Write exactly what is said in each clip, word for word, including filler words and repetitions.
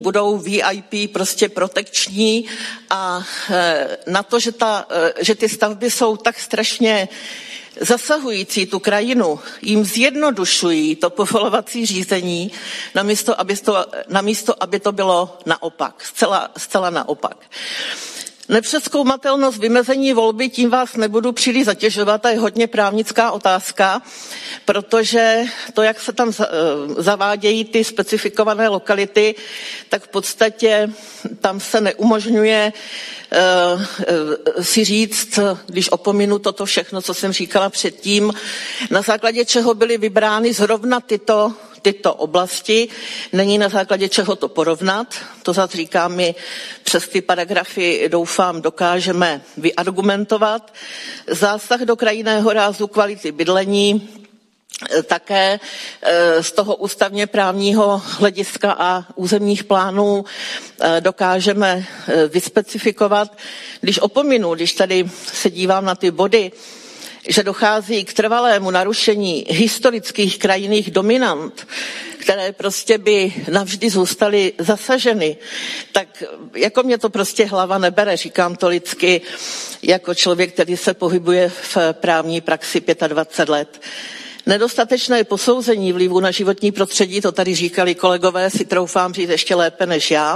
budou V I P prostě protekční a na to, že, ta, že ty stavby jsou tak strašně zasahující tu krajinu, jim zjednodušují to povolovací řízení, namísto, aby to, namísto, aby to bylo naopak, zcela, zcela naopak. Nepřezkoumatelnost vymezení volby, tím vás nebudu příliš zatěžovat, to je hodně právnická otázka, protože to, jak se tam zavádějí ty specifikované lokality, tak v podstatě tam se neumožňuje uh, uh, si říct, když opominu toto všechno, co jsem říkala předtím, na základě čeho byly vybrány zrovna tyto tyto oblasti, není na základě čeho to porovnat. To zase říkám, my přes ty paragrafy doufám dokážeme vyargumentovat. Zásah do krajinného rázu kvality bydlení, také z toho ústavně právního hlediska a územních plánů dokážeme vyspecifikovat. Když opominu, když tady se dívám na ty body, že dochází k trvalému narušení historických krajinných dominant, které prostě by navždy zůstaly zasaženy, tak jako mě to prostě hlava nebere, říkám to lidsky, jako člověk, který se pohybuje v právní praxi dvacet pět let. Nedostatečné posouzení vlivu na životní prostředí, to tady říkali kolegové, si troufám říct ještě lépe než já.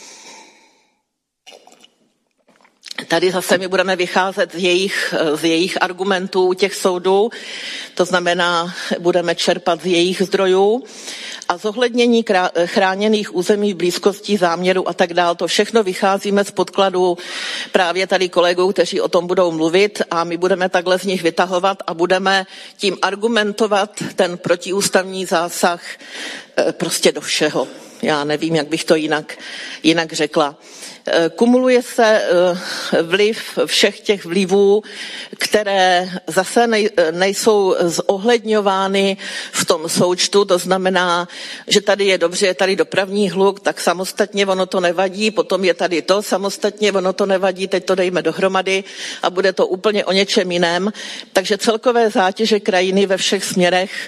Tady zase my budeme vycházet z jejich, z jejich argumentů těch soudů, to znamená, budeme čerpat z jejich zdrojů a zohlednění chráněných území v blízkosti záměru a tak dále. To všechno vycházíme z podkladů právě tady kolegů, kteří o tom budou mluvit a my budeme takhle z nich vytahovat a budeme tím argumentovat ten protiústavní zásah prostě do všeho. Já nevím, jak bych to jinak, jinak řekla. Kumuluje se vliv všech těch vlivů, které zase nejsou zohledňovány v tom součtu, to znamená, že tady je dobře, je tady dopravní hluk, tak samostatně ono to nevadí, potom je tady to, samostatně ono to nevadí, teď to dejme dohromady a bude to úplně o něčem jiném. Takže celkové zátěže krajiny ve všech směrech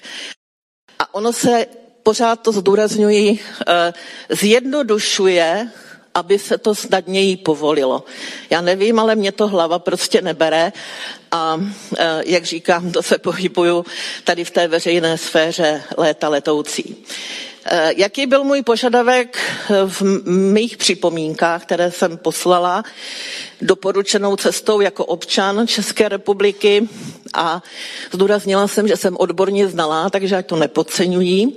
a ono se, pořád to zdůrazňuji, zjednodušuje, aby se to snadněji povolilo. Já nevím, ale mě to hlava prostě nebere a jak říkám, to se pohybuju tady v té veřejné sféře léta letoucí. Jaký byl můj požadavek v mých připomínkách, které jsem poslala doporučenou cestou jako občan České republiky a zdůraznila jsem, že jsem odborně znalá, takže ať to nepodceňují,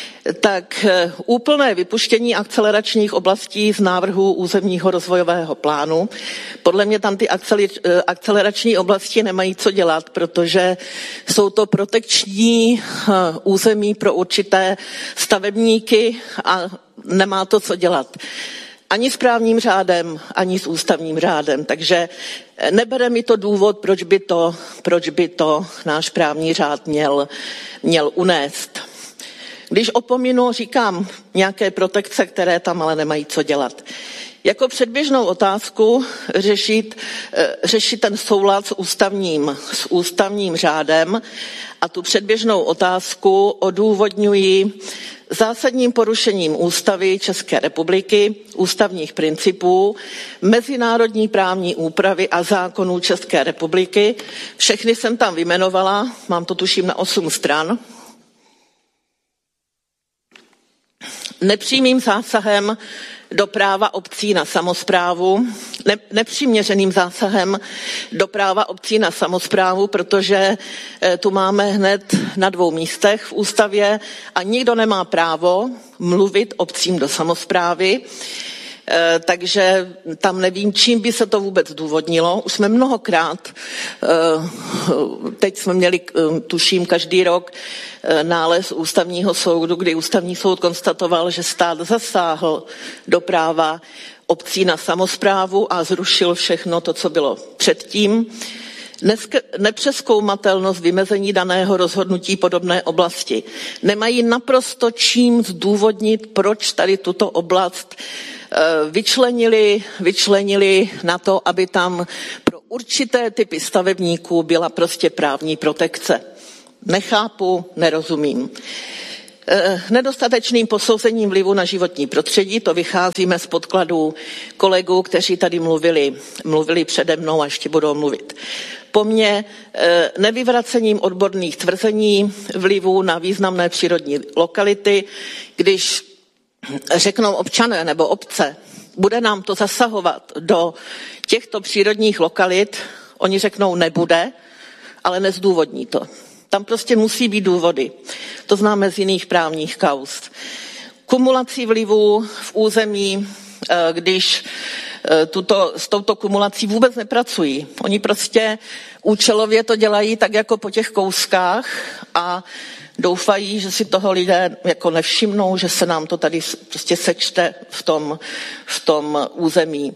tak úplné vypuštění akceleračních oblastí z návrhu územního rozvojového plánu. Podle mě tam ty akcelerační oblasti nemají co dělat, protože jsou to protekční území pro určité stavebníky a nemá to co dělat. Ani s právním řádem, ani s ústavním řádem. Takže nebere mi to důvod, proč by to, proč by to náš právní řád měl, měl unést. Když opominu, říkám, nějaké protekce, které tam ale nemají co dělat. Jako předběžnou otázku řešit, řešit ten soulad s ústavním, s ústavním řádem a tu předběžnou otázku odůvodňuji zásadním porušením ústavy České republiky, ústavních principů, mezinárodní právní úpravy a zákonů České republiky. Všechny jsem tam vyjmenovala, mám to tuším na osm stran. Nepřímým zásahem do práva obcí na samosprávu, ne, nepřiměřeným zásahem do práva obcí na samosprávu, protože e, tu máme hned na dvou místech v ústavě a nikdo nemá právo mluvit obcím do samosprávy. E, takže tam nevím, čím by se to vůbec důvodnilo. Už jsme mnohokrát, e, teď jsme měli, e, tuším, každý rok e, nález ústavního soudu, kdy ústavní soud konstatoval, že stát zasáhl do práva obcí na samosprávu a zrušil všechno to, co bylo předtím. Nepřezkoumatelnost vymezení daného rozhodnutí podobné oblasti. Nemají naprosto čím zdůvodnit, proč tady tuto oblast vyčlenili, vyčlenili na to, aby tam pro určité typy stavebníků byla prostě právní protekce. Nechápu, nerozumím. Nedostatečným posouzením vlivu na životní prostředí, to vycházíme z podkladů kolegů, kteří tady mluvili, mluvili přede mnou a ještě budou mluvit po mně, nevyvracením odborných tvrzení vlivu na významné přírodní lokality, když řeknou občané nebo obce, bude nám to zasahovat do těchto přírodních lokalit, oni řeknou nebude, ale nezdůvodní to. Tam prostě musí být důvody. To známe z jiných právních kauz. Kumulací vlivů v území, když tuto, s touto kumulací vůbec nepracují. Oni prostě účelově to dělají tak jako po těch kouskách a doufají, že si toho lidé jako nevšimnou, že se nám to tady prostě sečte v tom, v tom území.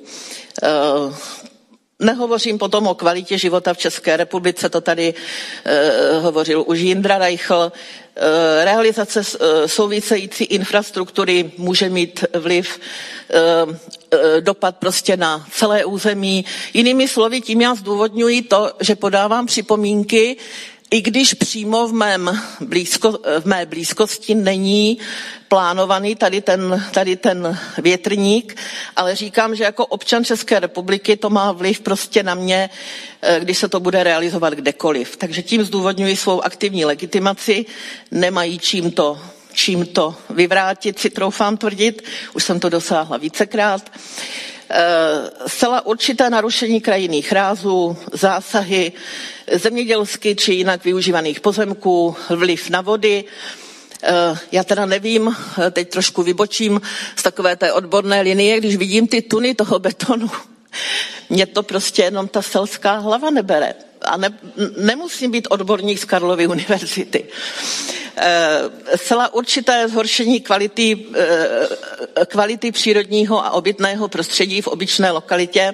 Nehovořím potom o kvalitě života v České republice, to tady e, hovořil už Jindra Reichl. E, realizace e, související infrastruktury může mít vliv, e, e, dopad prostě na celé území. Jinými slovy, tím já zdůvodňuji to, že podávám připomínky, i když přímo v, mém blízko, v mé blízkosti není plánovaný tady ten, tady ten větrník, ale říkám, že jako občan České republiky to má vliv prostě na mě, když se to bude realizovat kdekoliv. Takže tím zdůvodňuji svou aktivní legitimaci, nemají čím to, čím to vyvrátit, si troufám tvrdit, už jsem to dosáhla vícekrát. Zcela určité narušení krajinných rázů, zásahy zemědělsky či jinak využívaných pozemků, vliv na vody. Já teda nevím, teď trošku vybočím z takové té odborné linie, když vidím ty tuny toho betonu. Mně to prostě jenom ta selská hlava nebere. A ne, nemusím být odborník z Karlovy univerzity. Zcela určité zhoršení kvality, kvality přírodního a obytného prostředí v obyčné lokalitě,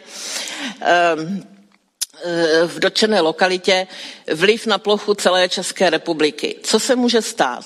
v dotčené lokalitě, vliv na plochu celé České republiky. Co se může stát?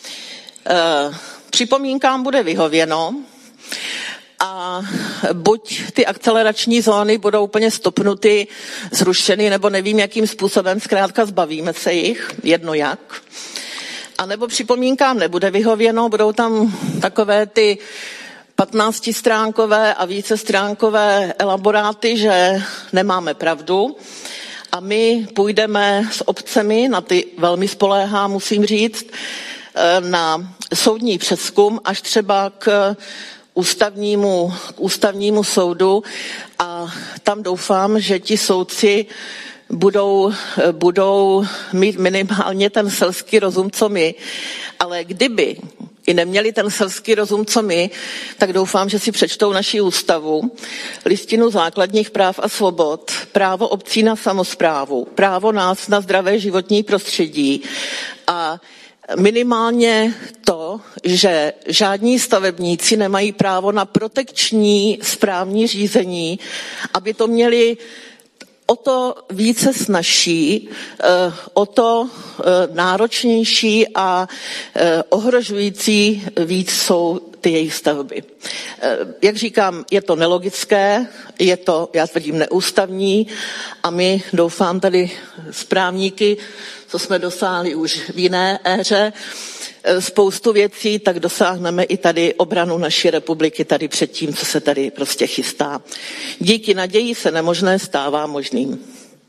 Připomínkám bude vyhověno a buď ty akcelerační zóny budou úplně stopnuty, zrušeny, nebo nevím, jakým způsobem, zkrátka zbavíme se jich, jedno jak. A nebo připomínkám nebude vyhověno, budou tam takové ty patnáctistránkové a vícestránkové elaboráty, že nemáme pravdu. A my půjdeme s obcemi, na ty velmi spoléhám, musím říct, na soudní přezkum až třeba k ústavnímu, k ústavnímu soudu a tam doufám, že ti soudci budou, budou mít minimálně ten selský rozum, co my. Ale kdyby i neměli ten selský rozum, co my, tak doufám, že si přečtou naši ústavu, listinu základních práv a svobod, právo obcí na samosprávu, právo nás na zdravé životní prostředí a minimálně to, že žádní stavebníci nemají právo na protekční správní řízení, aby to měli o to více snazší, o to náročnější a ohrožující víc jsou ty jejich stavby. Jak říkám, je to nelogické, je to, já tvrdím, neústavní a my, doufám, tady správníky, co jsme dosáhli už v jiné éře, spoustu věcí, tak dosáhneme i tady obranu naší republiky tady před tím, co se tady prostě chystá. Díky naději se nemožné stává možným.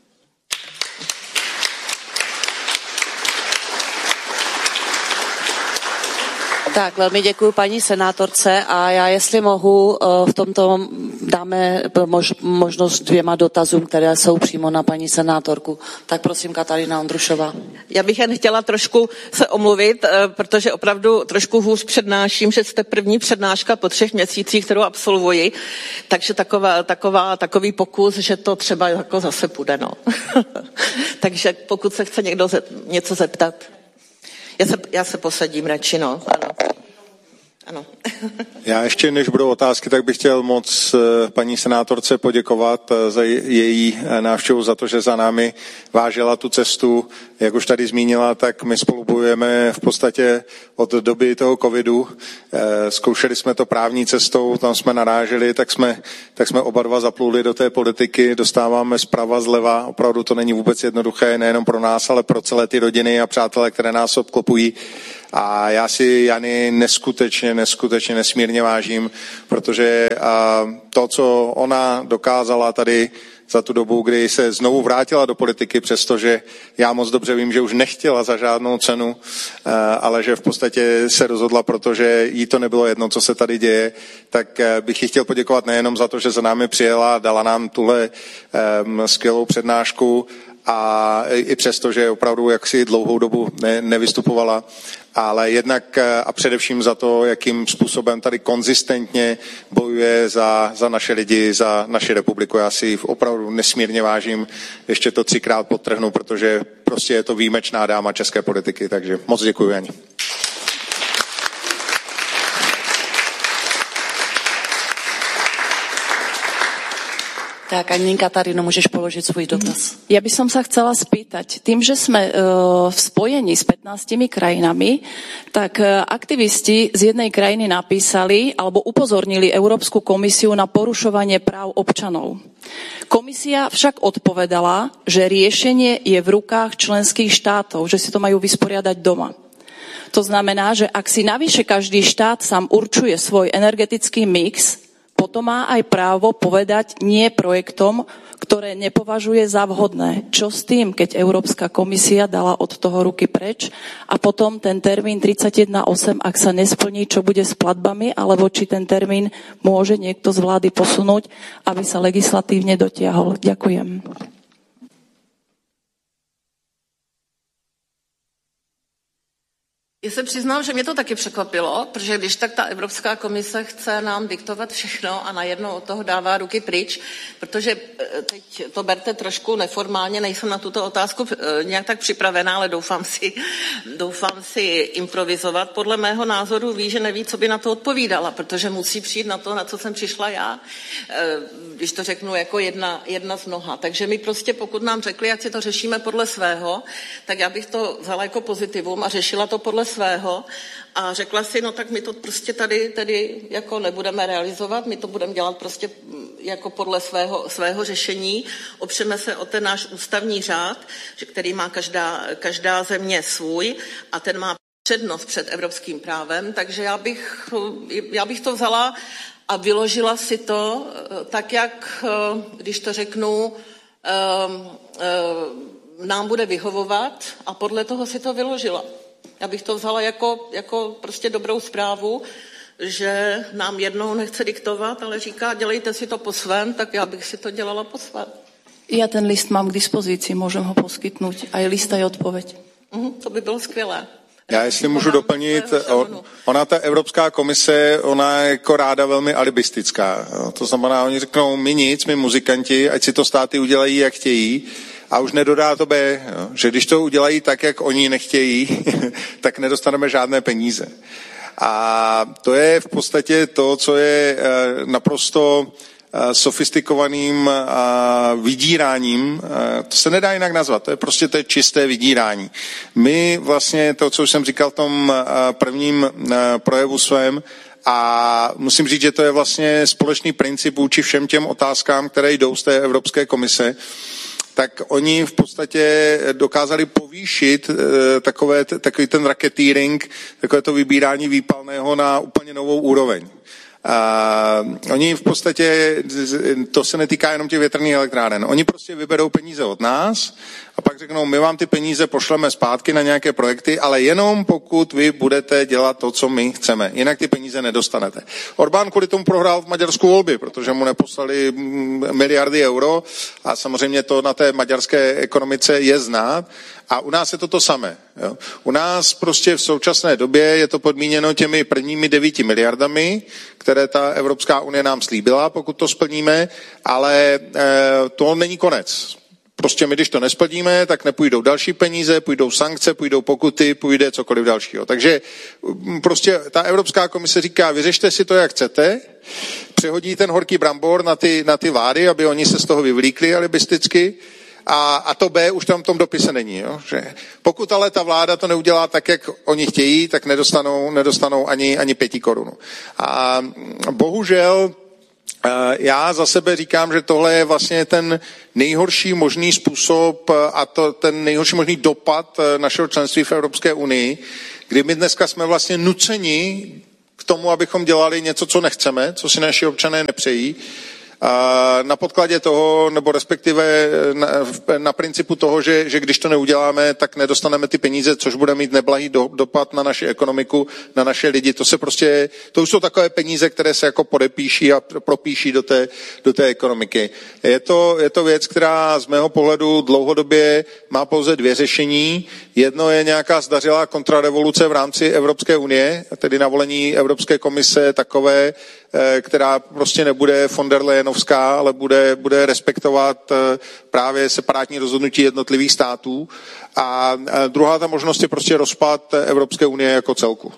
Tak, velmi děkuji paní senátorce a já, jestli mohu, v tomto dáme mož, možnost dvěma dotazům, které jsou přímo na paní senátorku. Tak prosím, Katarína Ondrušová. Já bych jen chtěla trošku se omluvit, protože opravdu trošku hůř přednáším, že jste první přednáška po třech měsících, kterou absolvuji, takže taková, taková, takový pokus, že to třeba jako zase půjde. No. Takže pokud se chce někdo ze, něco zeptat. Já se, já se posadím radši, no. Ano. Ano. Já ještě, než budou otázky, tak bych chtěl moc paní senátorce poděkovat za její návštěvu, za to, že za námi vážela tu cestu. Jak už tady zmínila, tak my spolu bojujeme v podstatě od doby toho covidu. Zkoušeli jsme to právní cestou, tam jsme naráželi, tak jsme, tak jsme oba dva zapluli do té politiky, dostáváme zprava, zleva. Opravdu to není vůbec jednoduché, nejenom pro nás, ale pro celé ty rodiny a přátelé, které nás obklopují. A já si Jany neskutečně, neskutečně nesmírně vážím, protože to, co ona dokázala tady za tu dobu, kdy se znovu vrátila do politiky, přestože já moc dobře vím, že už nechtěla za žádnou cenu, ale že v podstatě se rozhodla, protože jí to nebylo jedno, co se tady děje, tak bych jí chtěl poděkovat nejenom za to, že za námi přijela, dala nám tuhle skvělou přednášku, a i přesto, že opravdu jaksi dlouhou dobu ne, nevystupovala, ale jednak a především za to, jakým způsobem tady konzistentně bojuje za, za naše lidi, za naši republiku. Já si opravdu nesmírně vážím, ještě to třikrát podtrhnu, protože prostě je to výjimečná dáma české politiky, takže moc děkuji, Jani. Tak, ani Kataríno, môžeš položiť svoj dotaz. Ja by som sa chcela spýtať, tým, že sme v spojení s pätnástimi krajinami, tak aktivisti z jednej krajiny napísali alebo upozornili Európsku komisiu na porušovanie práv občanov. Komisia však odpovedala, že riešenie je v rukách členských štátov, že si to majú vysporiadať doma. To znamená, že ak si navyše každý štát sám určuje svoj energetický mix, potom má aj právo povedať nie projektom, ktoré nepovažuje za vhodné. Čo s tým, keď Európska komisia dala od toho ruky preč a potom ten termín tridsaťjeden osem, ak sa nesplní, čo bude s platbami, alebo či ten termín môže niekto z vlády posunúť, aby sa legislatívne dotiahol. Ďakujem. Já se přiznám, že mě to taky překvapilo, protože když tak ta Evropská komise chce nám diktovat všechno a najednou od toho dává ruky pryč, protože teď to berte trošku neformálně, nejsem na tuto otázku nějak tak připravená, ale doufám si, doufám si improvizovat. Podle mého názoru ví, že neví, co by na to odpovídala, protože musí přijít na to, na co jsem přišla já, když to řeknu jako jedna, jedna z mnoha. Takže my prostě, pokud nám řekli, ať si to řešíme podle svého, tak já bych to vzala jako pozitivum a řešila to podle svého a řekla si, no tak my to prostě tady, tady jako nebudeme realizovat, my to budeme dělat prostě jako podle svého, svého řešení, opřeme se o ten náš ústavní řád, který má každá, každá země svůj a ten má přednost před evropským právem, takže já bych, já bych to vzala a vyložila si to tak, jak, když to řeknu, nám bude vyhovovat a podle toho si to vyložila. Já bych to vzala jako, jako prostě dobrou zprávu, že nám jednou nechce diktovat, ale říká, dělejte si to po svém, tak já bych si to dělala po svém. Ja ten list mám k dispozici, môžem ho poskytnúť. Aj list, aj odpoveď. Mm, to by bylo skvělé. Já jestli můžu doplnit, ona ta Evropská komise, ona je jako ráda velmi alibistická. To znamená, oni řeknou, my nic, my muzikanti, ať si to státy udělají, jak chtějí, a už nedodá to B, že když to udělají tak, jak oni nechtějí, tak nedostaneme žádné peníze. A to je v podstatě to, co je naprosto sofistikovaným vydíráním, to se nedá jinak nazvat, to je prostě to je čisté vydírání. My vlastně to, co jsem říkal v tom prvním projevu svém, a musím říct, že to je vlastně společný princip vůči všem těm otázkám, které jdou z té Evropské komise, tak oni v podstatě dokázali povýšit takové, takový ten racketeering, takové to vybírání výpalného na úplně novou úroveň. Uh, oni v podstatě, to se netýká jenom těch větrných elektráren, oni prostě vyberou peníze od nás a pak řeknou, my vám ty peníze pošleme zpátky na nějaké projekty, ale jenom pokud vy budete dělat to, co my chceme. Jinak ty peníze nedostanete. Orbán kvůli tomu prohrál v Maďarsku volby, protože mu neposlali miliardy euro a samozřejmě to na té maďarské ekonomice je znát. A u nás je to to samé. Jo. U nás prostě v současné době je to podmíněno těmi prvními devíti miliardami, které ta Evropská unie nám slíbila, pokud to splníme, ale e, to není konec. Prostě my, když to nesplníme, tak nepůjdou další peníze, půjdou sankce, půjdou pokuty, půjde cokoliv dalšího. Takže prostě ta Evropská komise říká, vyřešte si to, jak chcete, přehodí ten horký brambor na ty, na ty vlády, aby oni se z toho vyvlíkli alibisticky, A, a to B už tam v tom dopise není. Jo? Že pokud ale ta vláda to neudělá tak, jak oni chtějí, tak nedostanou, nedostanou ani, ani pěti korun. A bohužel já za sebe říkám, že tohle je vlastně ten nejhorší možný způsob a to, ten nejhorší možný dopad našeho členství v Evropské unii, kdy my dneska jsme vlastně nuceni k tomu, abychom dělali něco, co nechceme, co si naši občané nepřejí, na podkladě toho, nebo respektive na, na principu toho, že, že když to neuděláme, tak nedostaneme ty peníze, což bude mít neblahý do, dopad na naši ekonomiku, na naše lidi. To se prostě, to už jsou takové peníze, které se jako podepíší a propíší do té, do té ekonomiky. Je to, je to věc, která z mého pohledu dlouhodobě má pouze dvě řešení. Jedno je nějaká zdařilá kontrarevoluce v rámci Evropské unie, tedy navolení Evropské komise takové, která prostě nebude von der Leyenovská, ale bude, bude respektovat právě separátní rozhodnutí jednotlivých států. A druhá ta možnost je prostě rozpad Evropské unie jako celku.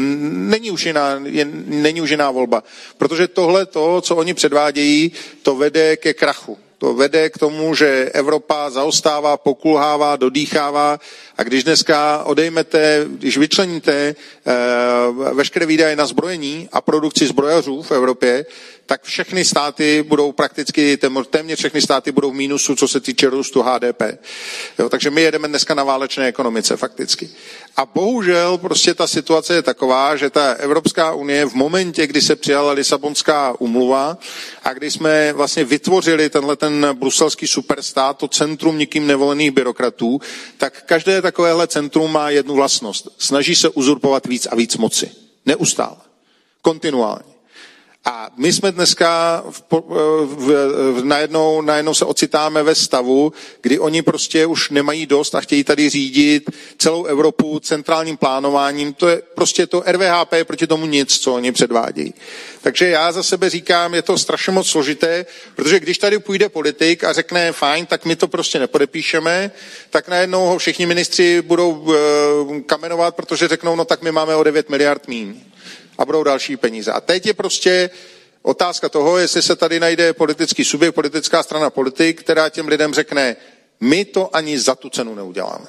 Není už jiná, je, není už jiná volba, protože tohle, to, co oni předvádějí, to vede ke krachu. To vede k tomu, že Evropa zaostává, pokulhává, dodýchává a když dneska odejmete, když vyčleníte e, veškeré výdaje na zbrojení a produkci zbrojařů v Evropě, tak všechny státy budou prakticky, téměř všechny státy budou v mínusu, co se týče růstu H D P. Jo, takže my jedeme dneska na válečné ekonomice fakticky. A bohužel prostě ta situace je taková, že ta Evropská unie v momentě, kdy se přijala Lisabonská úmluva a kdy jsme vlastně vytvořili tenhle ten bruselský superstát, to centrum nikým nevolených byrokratů, tak každé takovéhle centrum má jednu vlastnost. Snaží se uzurpovat víc a víc moci. Neustále. Kontinuálně. A my jsme dneska v, v, v, najednou, najednou se ocitáme ve stavu, kdy oni prostě už nemají dost a chtějí tady řídit celou Evropu centrálním plánováním. To je prostě to R V H P je proti tomu nic, co oni předvádějí. Takže já za sebe říkám, je to strašně moc složité, protože když tady půjde politik a řekne fajn, tak my to prostě nepodepíšeme, tak najednou ho všichni ministři budou e, kamenovat, protože řeknou, no tak my máme o devět miliard míň. A budou další peníze. A teď je prostě otázka toho, jestli se tady najde politický subjekt, politická strana, politik, která těm lidem řekne, my to ani za tu cenu neuděláme.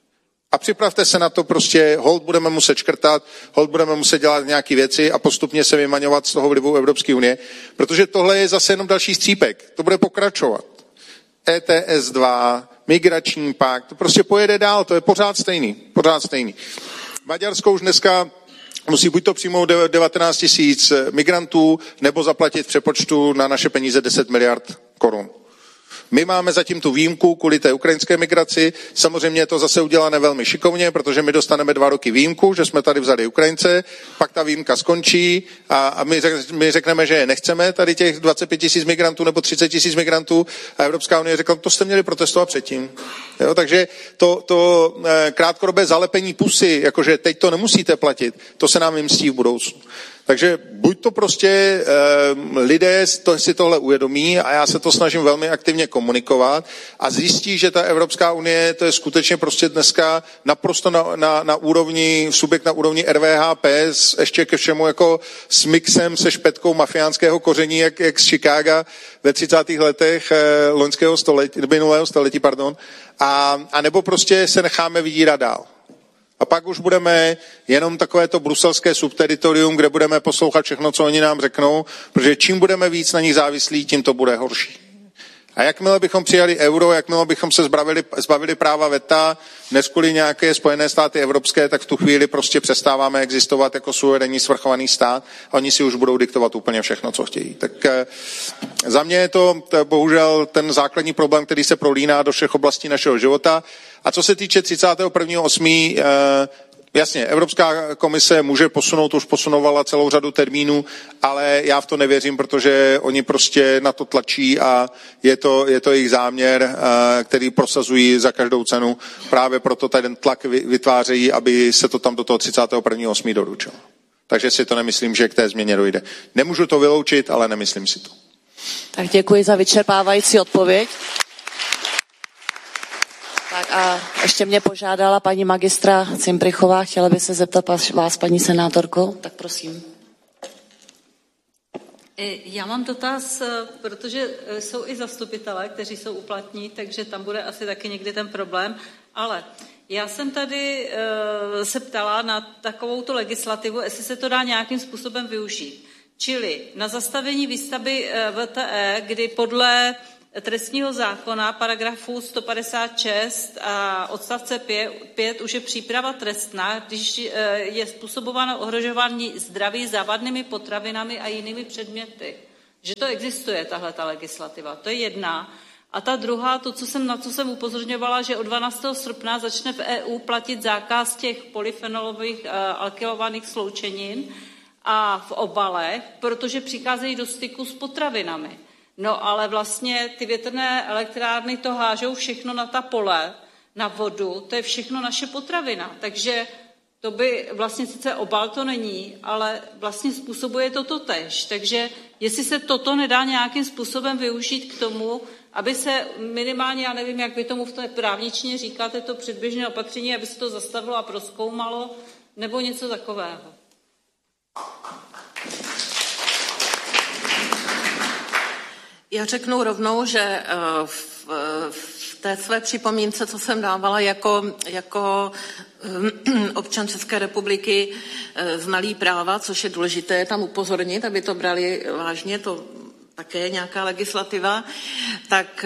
A připravte se na to prostě, hold budeme muset škrtat, hold budeme muset dělat nějaké věci a postupně se vymaňovat z toho vlivu Evropské unie, protože tohle je zase jenom další střípek. To bude pokračovat. E T S dva, migrační pakt, to prostě pojede dál, to je pořád stejný, pořád stejný. Maďarsko už dneska musí buď to přijmout devatenáct tisíc migrantů, nebo zaplatit v přepočtu na naše peníze deset miliard korun. My máme zatím tu výjimku kvůli té ukrajinské migraci. Samozřejmě je to zase udělané velmi šikovně, protože my dostaneme dva roky výjimku, že jsme tady vzali Ukrajince, pak ta výjimka skončí a, a my, řek, my řekneme, že je nechceme, tady těch dvacet pět tisíc migrantů nebo třicet tisíc migrantů a Evropská unie řekla, to jste měli protestovat předtím. Jo, takže to, to eh, krátkodobé zalepení pusy, jakože teď to nemusíte platit, to se nám vymstí v budoucnu. Takže buď to prostě e, lidé to, si tohle uvědomí a já se to snažím velmi aktivně komunikovat a zjistí, že ta Evropská unie to je skutečně prostě dneska naprosto na, na, na úrovni, subjekt na úrovni R V H P s, ještě ke všemu jako s mixem se špetkou mafiánského koření, jak, jak z Chicaga ve třicátých letech e, loňského století, minulého století, pardon, a, a nebo prostě se necháme vydírat dál. A pak už budeme jenom takovéto bruselské subteritorium, kde budeme poslouchat všechno, co oni nám řeknou, protože čím budeme víc na nich závislí, tím to bude horší. A jakmile bychom přijali euro, jakmile bychom se zbavili, zbavili práva veta, dnes kvůli nějaké Spojené státy evropské, tak v tu chvíli prostě přestáváme existovat jako suverénní svrchovaný stát a oni si už budou diktovat úplně všechno, co chtějí. Tak eh, za mě je to, to bohužel ten základní problém, který se prolíná do všech oblastí našeho života. A co se týče třicátého prvního osmého Eh, Jasně, Evropská komise může posunout, už posunovala celou řadu termínů, ale já v to nevěřím, protože oni prostě na to tlačí a je to, je to jejich záměr, který prosazují za každou cenu. Právě proto ten tlak vytvářejí, aby se to tam do toho třicátého prvního osmého doručilo. Takže si to nemyslím, že k té změně dojde. Nemůžu to vyloučit, ale nemyslím si to. Tak děkuji za vyčerpávající odpověď. Tak a ještě mě požádala paní magistra Cimprichová, chtěla by se zeptat vás, paní senátorko, tak prosím. Já mám dotaz, protože jsou i zastupitelé, kteří jsou uplatní, takže tam bude asi taky někdy ten problém, ale já jsem tady se ptala na takovou tu legislativu, jestli se to dá nějakým způsobem využít. Čili na zastavení výstavby V T E, kdy podle trestního zákona, paragrafu sto padesát šest a odstavce pět už je příprava trestná, když je způsobováno ohrožování zdraví závadnými potravinami a jinými předměty. Že to existuje, tahle ta legislativa. To je jedna. A ta druhá, to, co jsem, na co jsem upozorňovala, že od dvanáctého srpna začne v E U platit zákaz těch polyfenolových alkylovaných sloučenin a v obalech, protože přicházejí do styku s potravinami. No ale vlastně ty větrné elektrárny to hážou všechno na ta pole, na vodu, to je všechno naše potravina. Takže to by vlastně sice obal to není, ale vlastně způsobuje to totéž. Takže jestli se toto nedá nějakým způsobem využít k tomu, aby se minimálně, já nevím, jak vy tomu v té právničtině říkáte, to předběžné opatření, aby se to zastavilo a prozkoumalo, nebo něco takového. Já řeknu rovnou, že v, v té své připomínce, co jsem dávala jako, jako občan České republiky znalý práva, což je důležité tam upozornit, aby to brali vážně, to také nějaká legislativa, tak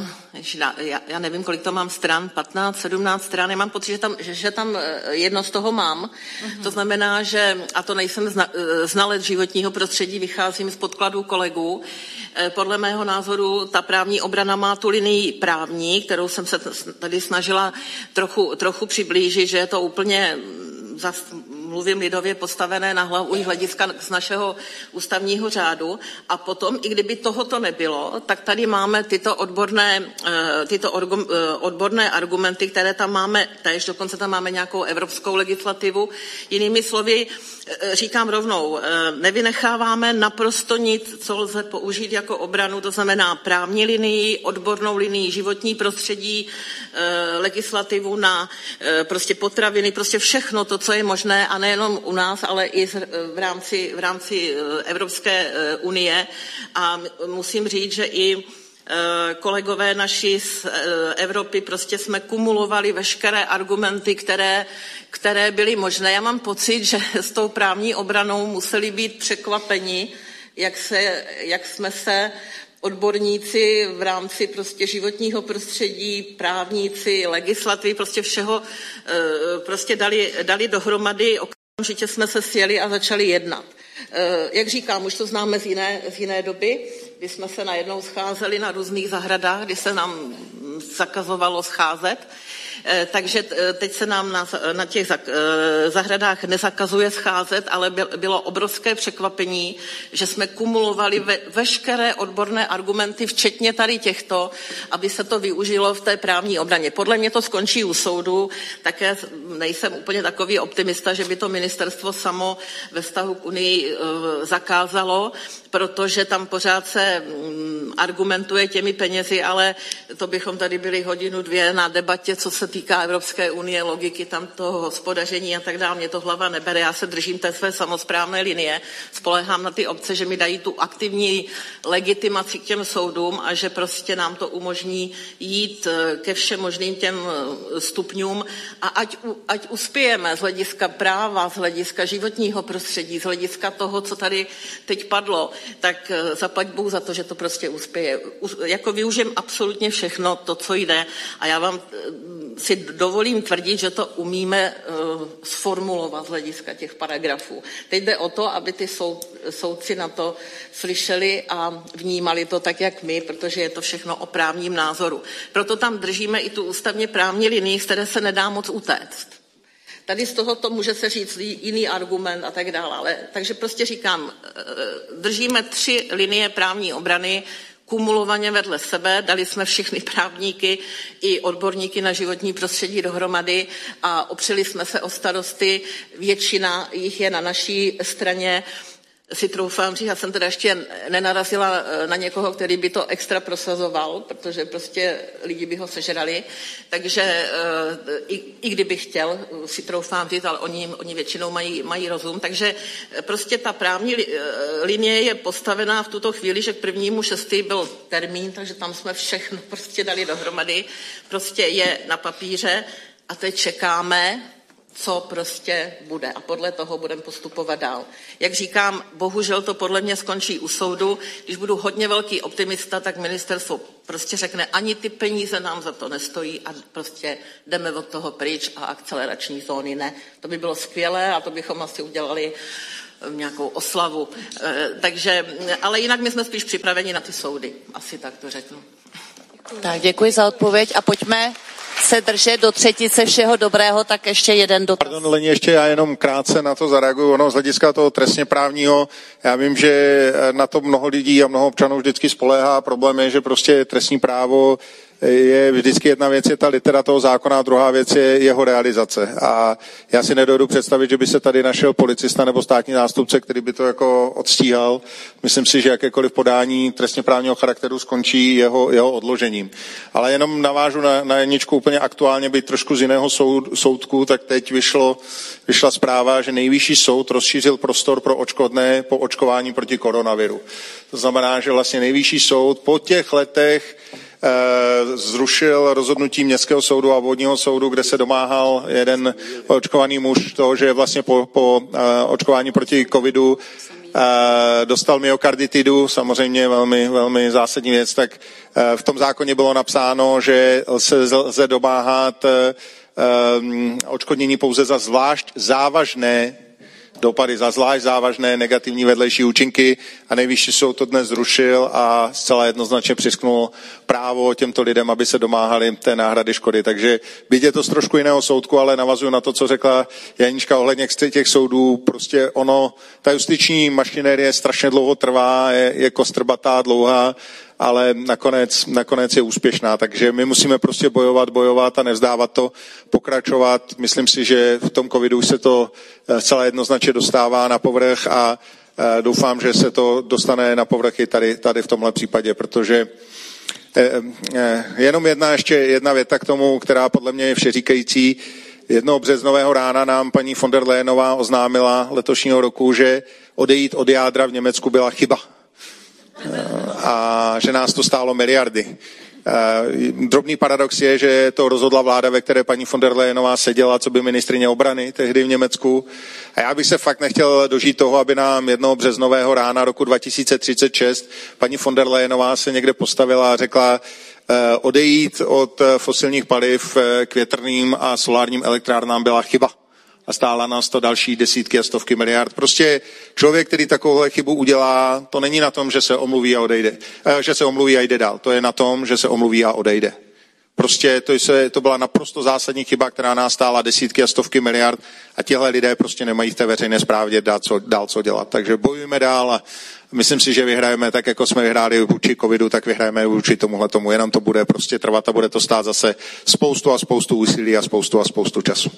já, já nevím, kolik to mám stran, patnáct, sedmnáct stran, já mám pocit, že tam, že, že tam jedno z toho mám. Uh-huh. To znamená, že, a to nejsem zna, znalec životního prostředí, vycházím z podkladů kolegů, podle mého názoru ta právní obrana má tu linii právní, kterou jsem se tady snažila trochu, trochu přiblížit, že je to úplně zas, mluvím lidově, postavené na hlavu i hlediska z našeho ústavního řádu. A potom, i kdyby tohoto nebylo, tak tady máme tyto odborné, tyto odborné argumenty, které tam máme též, dokonce tam máme nějakou evropskou legislativu. Jinými slovy, říkám rovnou, nevynecháváme naprosto nic, co lze použít jako obranu, to znamená právní linii, odbornou linii, životní prostředí, legislativu na prostě potraviny, prostě všechno to, co je možné, a nejenom u nás, ale i v rámci, v rámci Evropské unie. A musím říct, že i kolegové naši z Evropy prostě jsme kumulovali veškeré argumenty, které, které byly možné. Já mám pocit, že s tou právní obranou museli být překvapeni, jak, se, jak jsme se odborníci v rámci prostě životního prostředí, právníci, legislativy, prostě všeho prostě dali, dali dohromady. Okamžitě jsme se sjeli a začali jednat. Jak říkám, už to známe z jiné, z jiné doby, kdy jsme se najednou scházeli na různých zahradách, kdy se nám zakazovalo scházet. Takže teď se nám na, na těch zahradách nezakazuje scházet, ale bylo obrovské překvapení, že jsme kumulovali ve, veškeré odborné argumenty, včetně tady těchto, aby se to využilo v té právní obraně. Podle mě to skončí u soudu, také nejsem úplně takový optimista, že by to ministerstvo samo ve vztahu k Unii zakázalo, protože tam pořád se argumentuje těmi penězi, ale to bychom tady byli hodinu, dvě na debatě, co se týká Evropské unie, logiky tam toho hospodaření a tak dále. Mě to hlava nebere, já se držím té své samosprávné linie, spolehám na ty obce, že mi dají tu aktivní legitimaci k těm soudům a že prostě nám to umožní jít ke všem možným těm stupňům a ať, ať uspějeme z hlediska práva, z hlediska životního prostředí, z hlediska toho, co tady teď padlo, tak zaplať Bůh za to, že to prostě uspěje. Jako využijem absolutně všechno to, co jde a já vám si dovolím tvrdit, že to umíme uh, sformulovat z hlediska těch paragrafů. Teď jde o to, aby ty soud, soudci na to slyšeli a vnímali to tak, jak my, protože je to všechno o právním názoru. Proto tam držíme i tu ústavně právní linii, z které se nedá moc utéct. Tady z tohoto může se říct jiný argument a tak dále. Ale, takže prostě říkám, držíme tři linie právní obrany, kumulovaně vedle sebe, dali jsme všechny právníky i odborníky na životní prostředí dohromady a opřeli jsme se o starosty, většina jich je na naší straně. Si troufám říct, já jsem teda ještě nenarazila na někoho, který by to extra prosazoval, protože prostě lidi by ho sežrali, takže i, i kdyby chtěl, si troufám říct, ale oni, oni většinou mají, mají rozum, takže prostě ta právní linie je postavená v tuto chvíli, že k prvnímu šestý byl termín, takže tam jsme všechno prostě dali dohromady, prostě je na papíře a teď čekáme, co prostě bude a podle toho budeme postupovat dál. Jak říkám, bohužel to podle mě skončí u soudu. Když budu hodně velký optimista, tak ministerstvo prostě řekne, ani ty peníze nám za to nestojí a prostě jdeme od toho pryč a akcelerační zóny ne. To by bylo skvělé a to bychom asi udělali nějakou oslavu. Takže, ale jinak my jsme spíš připraveni na ty soudy. Asi tak to řeknu. Tak děkuji za odpověď a pojďme se držet do třetice všeho dobrého, tak ještě jeden dotaz. Pardon, Leni, ještě já jenom krátce na to zareaguju. Ono z hlediska toho trestně právního, já vím, že na to mnoho lidí a mnoho občanů vždycky spoléhá. Problém je, že prostě trestní právo je vždycky jedna věc je ta litera toho zákona a druhá věc je jeho realizace. A já si nedovedu představit, že by se tady našel policista nebo státní zástupce, který by to jako odstíhal. Myslím si, že jakékoliv podání trestně právního charakteru skončí jeho, jeho odložením. Ale jenom navážu na, na jedničku úplně aktuálně, být trošku z jiného soud, soudku, tak teď vyšlo, vyšla zpráva, že nejvyšší soud rozšířil prostor pro odškodné po očkování proti koronaviru. To znamená, že vlastně nejvyšší soud po těch letech zrušil rozhodnutí městského soudu a obvodního soudu, kde se domáhal jeden očkovaný muž toho, že vlastně po, po očkování proti covidu dostal myokarditidu, samozřejmě velmi, velmi zásadní věc, tak v tom zákoně bylo napsáno, že se lze domáhat odškodnění pouze za zvlášť závažné dopady, za zvlášť závažné negativní vedlejší účinky a nejvyšší soud to dnes zrušil a zcela jednoznačně přiřknul právo těmto lidem, aby se domáhali té náhrady škody. Takže byť je to z trošku jiného soudku, ale navazuju na to, co řekla Janička ohledně těch soudů. Prostě ono, ta justiční mašinérie strašně dlouho trvá, je, je kostrbatá, dlouhá, ale nakonec, nakonec je úspěšná. Takže my musíme prostě bojovat, bojovat a nevzdávat to, pokračovat. Myslím si, že v tom covidu se to celé jednoznačně dostává na povrch a doufám, že se to dostane na povrch i tady, tady v tomhle případě, protože jenom jedna, ještě jedna věta k tomu, která podle mě je všeříkající. Jednoho březnového rána nám paní von der Leyenová oznámila letošního roku, že odejít od jádra v Německu byla chyba. A že nás to stálo miliardy. Drobný paradox je, že to rozhodla vláda, ve které paní von der Leyenová seděla, co by ministryně obrany tehdy v Německu. A já bych se fakt nechtěl dožít toho, aby nám jednoho březnového rána roku dva tisíce třicet šest paní von der Leyenová se někde postavila a řekla, odejít od fosilních paliv k větrným a solárním elektrárnám byla chyba. A stála nás to další desítky a stovky miliard. Prostě člověk, který takovouhle chybu udělá, to není na tom, že se omluví a odejde. Že se omluví a jde dál. To je na tom, že se omluví a odejde. Prostě to, se, to byla naprosto zásadní chyba, která nás stála desítky a stovky miliard a tihle lidé prostě nemají v té veřejné správě dál co, dál co dělat. Takže bojujeme dál a myslím si, že vyhrajeme tak, jako jsme vyhráli vůči covidu, tak vyhrajeme vůči tomuhle tomu. Jenom to bude prostě trvat a bude to stát zase spoustu a spoustu úsilí a spoustu a spoustu času.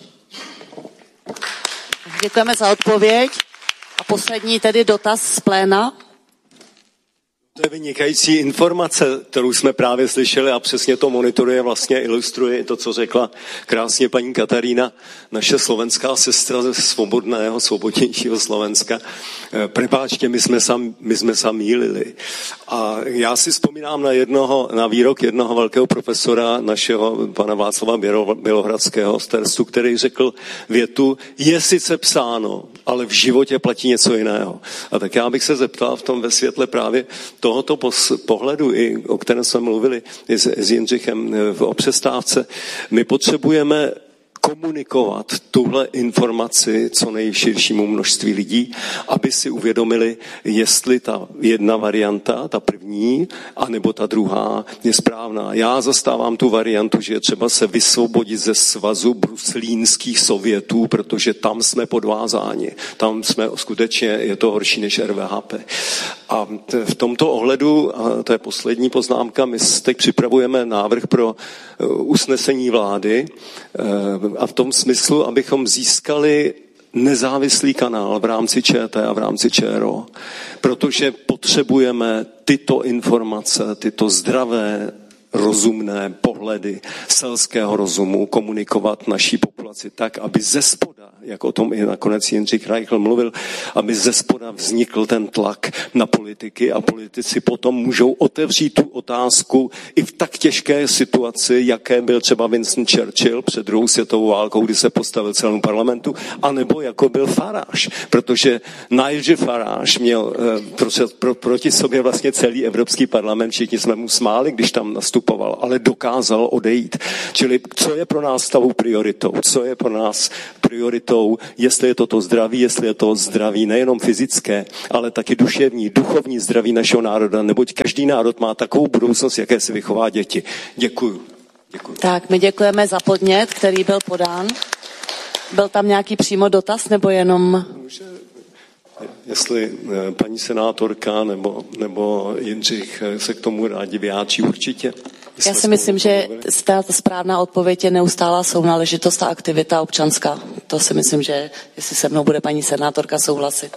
Děkujeme za odpověď. A poslední tedy dotaz z pléna. To je vynikající informace, kterou jsme právě slyšeli a přesně to monitoruje, vlastně ilustruje to, co řekla krásně paní Katarína, naše slovenská sestra ze svobodného, svobodnějšího Slovenska. Prepáčte, my jsme sam, my jsme sam mýlili. A já si vzpomínám na jednoho, na výrok jednoho velkého profesora, našeho pana Václava Bělohradského z Terstu, který řekl větu, je sice psáno, ale v životě platí něco jiného. A tak já bych se zeptal v tom ve světle právě tohoto pohledu, i o kterém jsme mluvili s, s Jindřichem o přestávce, my potřebujeme komunikovat tuhle informaci co nejširšímu množství lidí, aby si uvědomili, jestli ta jedna varianta, ta první, anebo ta druhá je správná. Já zastávám tu variantu, že je třeba se vysvobodit ze svazu bruslínských sovětů, protože tam jsme podvázáni. Tam jsme skutečně, je to horší než R V H P. A v tomto ohledu, a to je poslední poznámka, my teď připravujeme návrh pro usnesení vlády a v tom smyslu, abychom získali nezávislý kanál v rámci Č T a v rámci Č R O, protože potřebujeme tyto informace, tyto zdravé, rozumné pohledy selského rozumu komunikovat naší populaci tak, aby ze spoda jak o tom i nakonec Jindřich Reichl mluvil, aby ze spoda vznikl ten tlak na politiky a politici potom můžou otevřít tu otázku i v tak těžké situaci, jaké byl třeba Winston Churchill před druhou světovou válkou, kdy se postavil celému parlamentu, anebo jako byl Farage, protože Nigel Farage měl pro, pro, proti sobě vlastně celý Evropský parlament, všichni jsme mu smáli, když tam nastupoval, ale dokázal odejít. Čili co je pro nás stavou prioritou? Co je pro nás prioritou, jestli je to to zdraví, jestli je to zdraví nejenom fyzické, ale taky duševní, duchovní zdraví našeho národa, neboť každý národ má takovou budoucnost, jaké si vychová děti. Děkuju. Děkuju. Tak, my děkujeme za podnět, který byl podán. Byl tam nějaký přímo dotaz, nebo jenom... Jestli paní senátorka nebo, nebo Jindřich se k tomu rádi vyjádří určitě. Já si myslím, že ta správná odpověď je neustálá sounáležitost a aktivita občanská. To si myslím, že jestli se mnou bude paní senátorka souhlasit.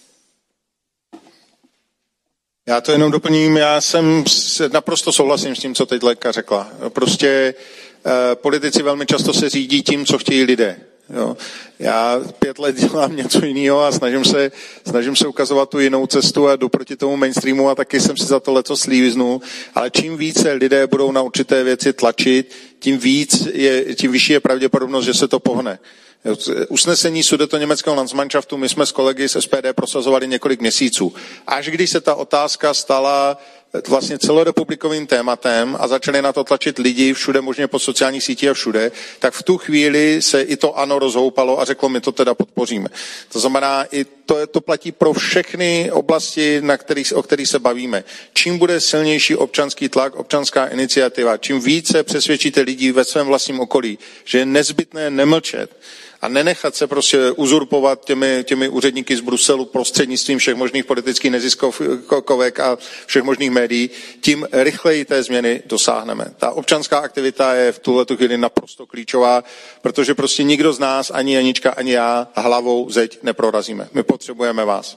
Já to jenom doplním, já jsem naprosto souhlasím s tím, co teď Lenka řekla. Prostě eh, politici velmi často se řídí tím, co chtějí lidé. Jo. Já pět let dělám něco jiného a snažím se, snažím se ukazovat tu jinou cestu a jdu proti tomu mainstreamu a taky jsem si za to leco slíznul. Ale čím více lidé budou na určité věci tlačit, tím víc je, tím vyšší je pravděpodobnost, že se to pohne. Usnesení Sudetoněmeckého Landsmannschaftu my jsme s kolegy z S P D prosazovali několik měsíců. Až když se ta otázka stala vlastně celorepublikovým tématem a začali na to tlačit lidi všude možně po sociálních sítích a všude, tak v tu chvíli se i to ANO rozhoupalo a řeklo, my to teda podpoříme. To znamená, i to, to platí pro všechny oblasti, na kterých, o kterých se bavíme. Čím bude silnější občanský tlak, občanská iniciativa, čím více přesvědčíte lidí ve svém vlastním okolí, že je nezbytné nemlčet, a nenechat se prostě uzurpovat těmi, těmi úředníky z Bruselu prostřednictvím všech možných politických neziskovek a všech možných médií, tím rychleji té změny dosáhneme. Ta občanská aktivita je v tuhletu chvíli naprosto klíčová, protože prostě nikdo z nás, ani Janička, ani já, hlavou zeď neprorazíme. My potřebujeme vás.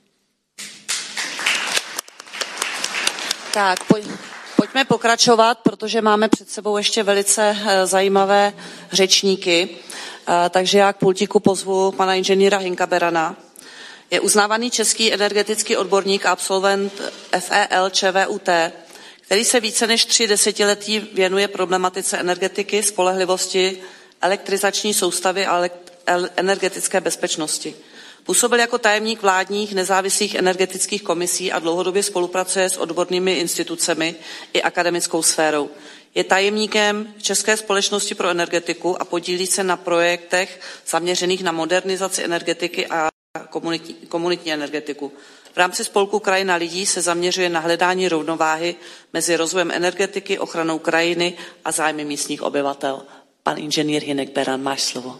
Tak, pojď, pojďme pokračovat, protože máme před sebou ještě velice zajímavé řečníky. Takže já k pultíku pozvu pana inženýra Hinka Berana. Je uznávaný český energetický odborník a absolvent F E L Č V U T, který se více než tři desetiletí věnuje problematice energetiky, spolehlivosti, elektrizační soustavy a energetické bezpečnosti. Působil jako tajemník vládních nezávislých energetických komisí a dlouhodobě spolupracuje s odbornými institucemi i akademickou sférou. Je tajemníkem České společnosti pro energetiku a podílí se na projektech zaměřených na modernizaci energetiky a komunitní, komunitní energetiku. V rámci spolku Krajina lidí se zaměřuje na hledání rovnováhy mezi rozvojem energetiky, ochranou krajiny a zájmy místních obyvatel. Pan inženýr Hinek Beran, máš slovo.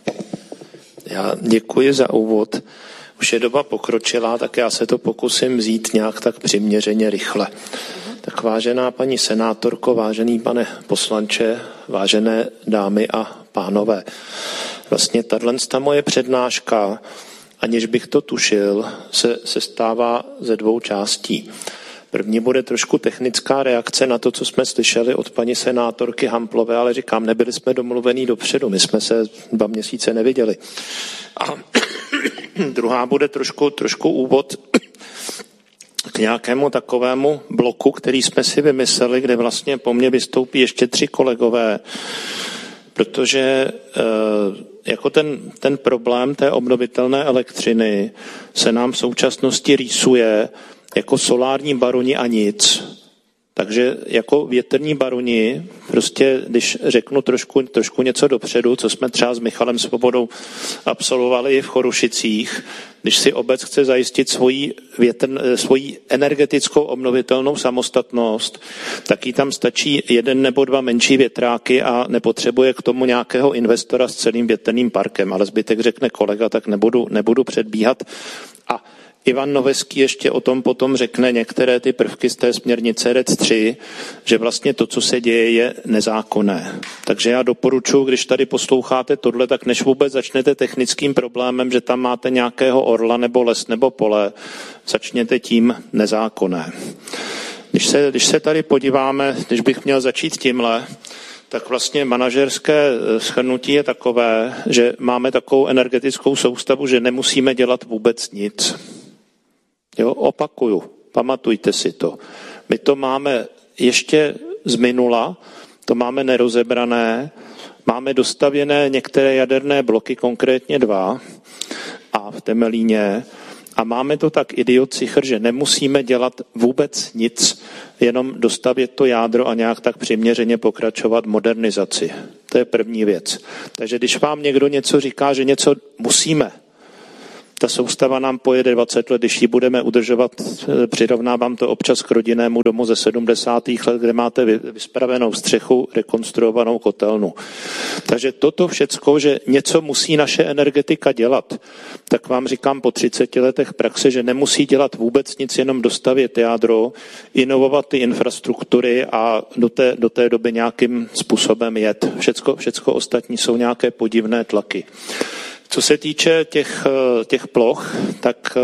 Já děkuji za úvod. Už je doba pokročilá, tak já se to pokusím vzít nějak tak přiměřeně rychle. Tak vážená paní senátorko, vážený pane poslanče, vážené dámy a pánové. Vlastně tato moje přednáška, aniž bych to tušil, se sestává ze dvou částí. První bude trošku technická reakce na to, co jsme slyšeli od paní senátorky Hamplové, ale říkám, nebyli jsme domluvení dopředu, my jsme se dva měsíce neviděli. A druhá bude trošku, trošku úvod k nějakému takovému bloku, který jsme si vymysleli, kde vlastně po mně vystoupí ještě tři kolegové, protože jako ten, ten problém té obnovitelné elektřiny se nám v současnosti rýsuje jako solární baroni a nic. Takže jako větrní baroni, prostě když řeknu trošku, trošku něco dopředu, co jsme třeba s Michalem Svobodou absolvovali i v Chorušicích, když si obec chce zajistit svoji, větr, svoji energetickou obnovitelnou samostatnost, tak jí tam stačí jeden nebo dva menší větráky a nepotřebuje k tomu nějakého investora s celým větrným parkem, ale zbytek řekne kolega, tak nebudu, nebudu předbíhat. A Ivan Noveský ještě o tom potom řekne některé ty prvky z té směrnice R E C tři, že vlastně to, co se děje, je nezákonné. Takže já doporučuji, když tady posloucháte tohle, tak než vůbec začnete technickým problémem, že tam máte nějakého orla nebo les nebo pole, začněte tím nezákonné. Když se, když se tady podíváme, když bych měl začít tímhle, Tak vlastně manažerské shrnutí je takové, že máme takovou energetickou soustavu, že nemusíme dělat vůbec nic. Jo, opakuju, pamatujte si to. My to máme ještě z minula, to máme nerozebrané, máme dostavěné některé jaderné bloky, konkrétně dva, a v Temelíně, a máme to tak idiocichr, že nemusíme dělat vůbec nic, jenom dostavět to jádro a nějak tak přiměřeně pokračovat modernizaci. To je první věc. Takže když vám někdo něco říká, že něco musíme, ta soustava nám pojede dvacet let, když ji budeme udržovat, přirovnávám to občas k rodinnému domu ze sedmdesátých let, kde máte vyspravenou střechu, rekonstruovanou kotelnu. Takže toto všecko, že něco musí naše energetika dělat, tak vám říkám po třiceti letech praxe, že nemusí dělat vůbec nic, jenom dostavět jádro, inovovat ty infrastruktury a do té, do té doby nějakým způsobem jet. Všecko, všecko ostatní jsou nějaké podivné tlaky. Co se týče těch, těch ploch, tak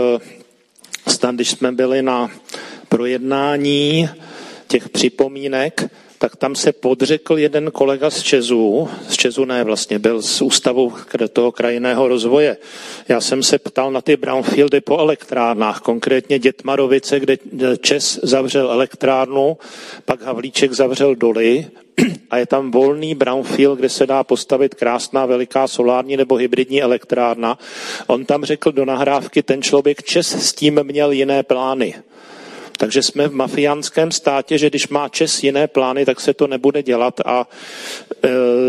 snad, když jsme byli na projednání těch připomínek, tak tam se podřekl jeden kolega z Česu, z Česu ne vlastně, byl z Ústavu toho krajinného rozvoje. Já jsem se ptal na ty brownfieldy po elektrárnách, konkrétně Dětmarovice, kde Čes zavřel elektrárnu, pak Havlíček zavřel doly, a je tam volný brownfield, kde se dá postavit krásná veliká solární nebo hybridní elektrárna. On tam řekl do nahrávky, ten člověk Čes s tím měl jiné plány. Takže jsme v mafiánském státě, že když má Čes jiné plány, tak se to nebude dělat a e,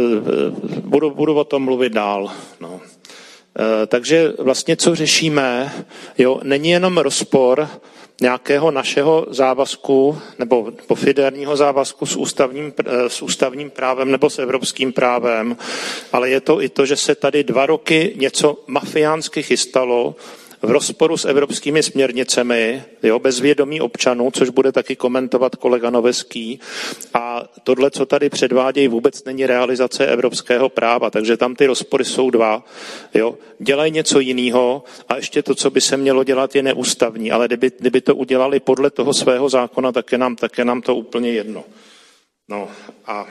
budu, budu o tom mluvit dál. No. E, takže vlastně co řešíme, jo, není jenom rozpor nějakého našeho závazku nebo pofidérního závazku s ústavním, s ústavním právem nebo s evropským právem, ale je to i to, že se tady dva roky něco mafiánsky chystalo v rozporu s evropskými směrnicemi, jo, bez vědomí občanů, což bude taky komentovat kolega Noveský. A tohle, co tady předvádějí, vůbec není realizace evropského práva, takže tam ty rozpory jsou dva. Jo. Dělají něco jiného a ještě to, co by se mělo dělat, je neústavní, ale kdyby, kdyby to udělali podle toho svého zákona, tak je nám, tak je nám to úplně jedno. No a...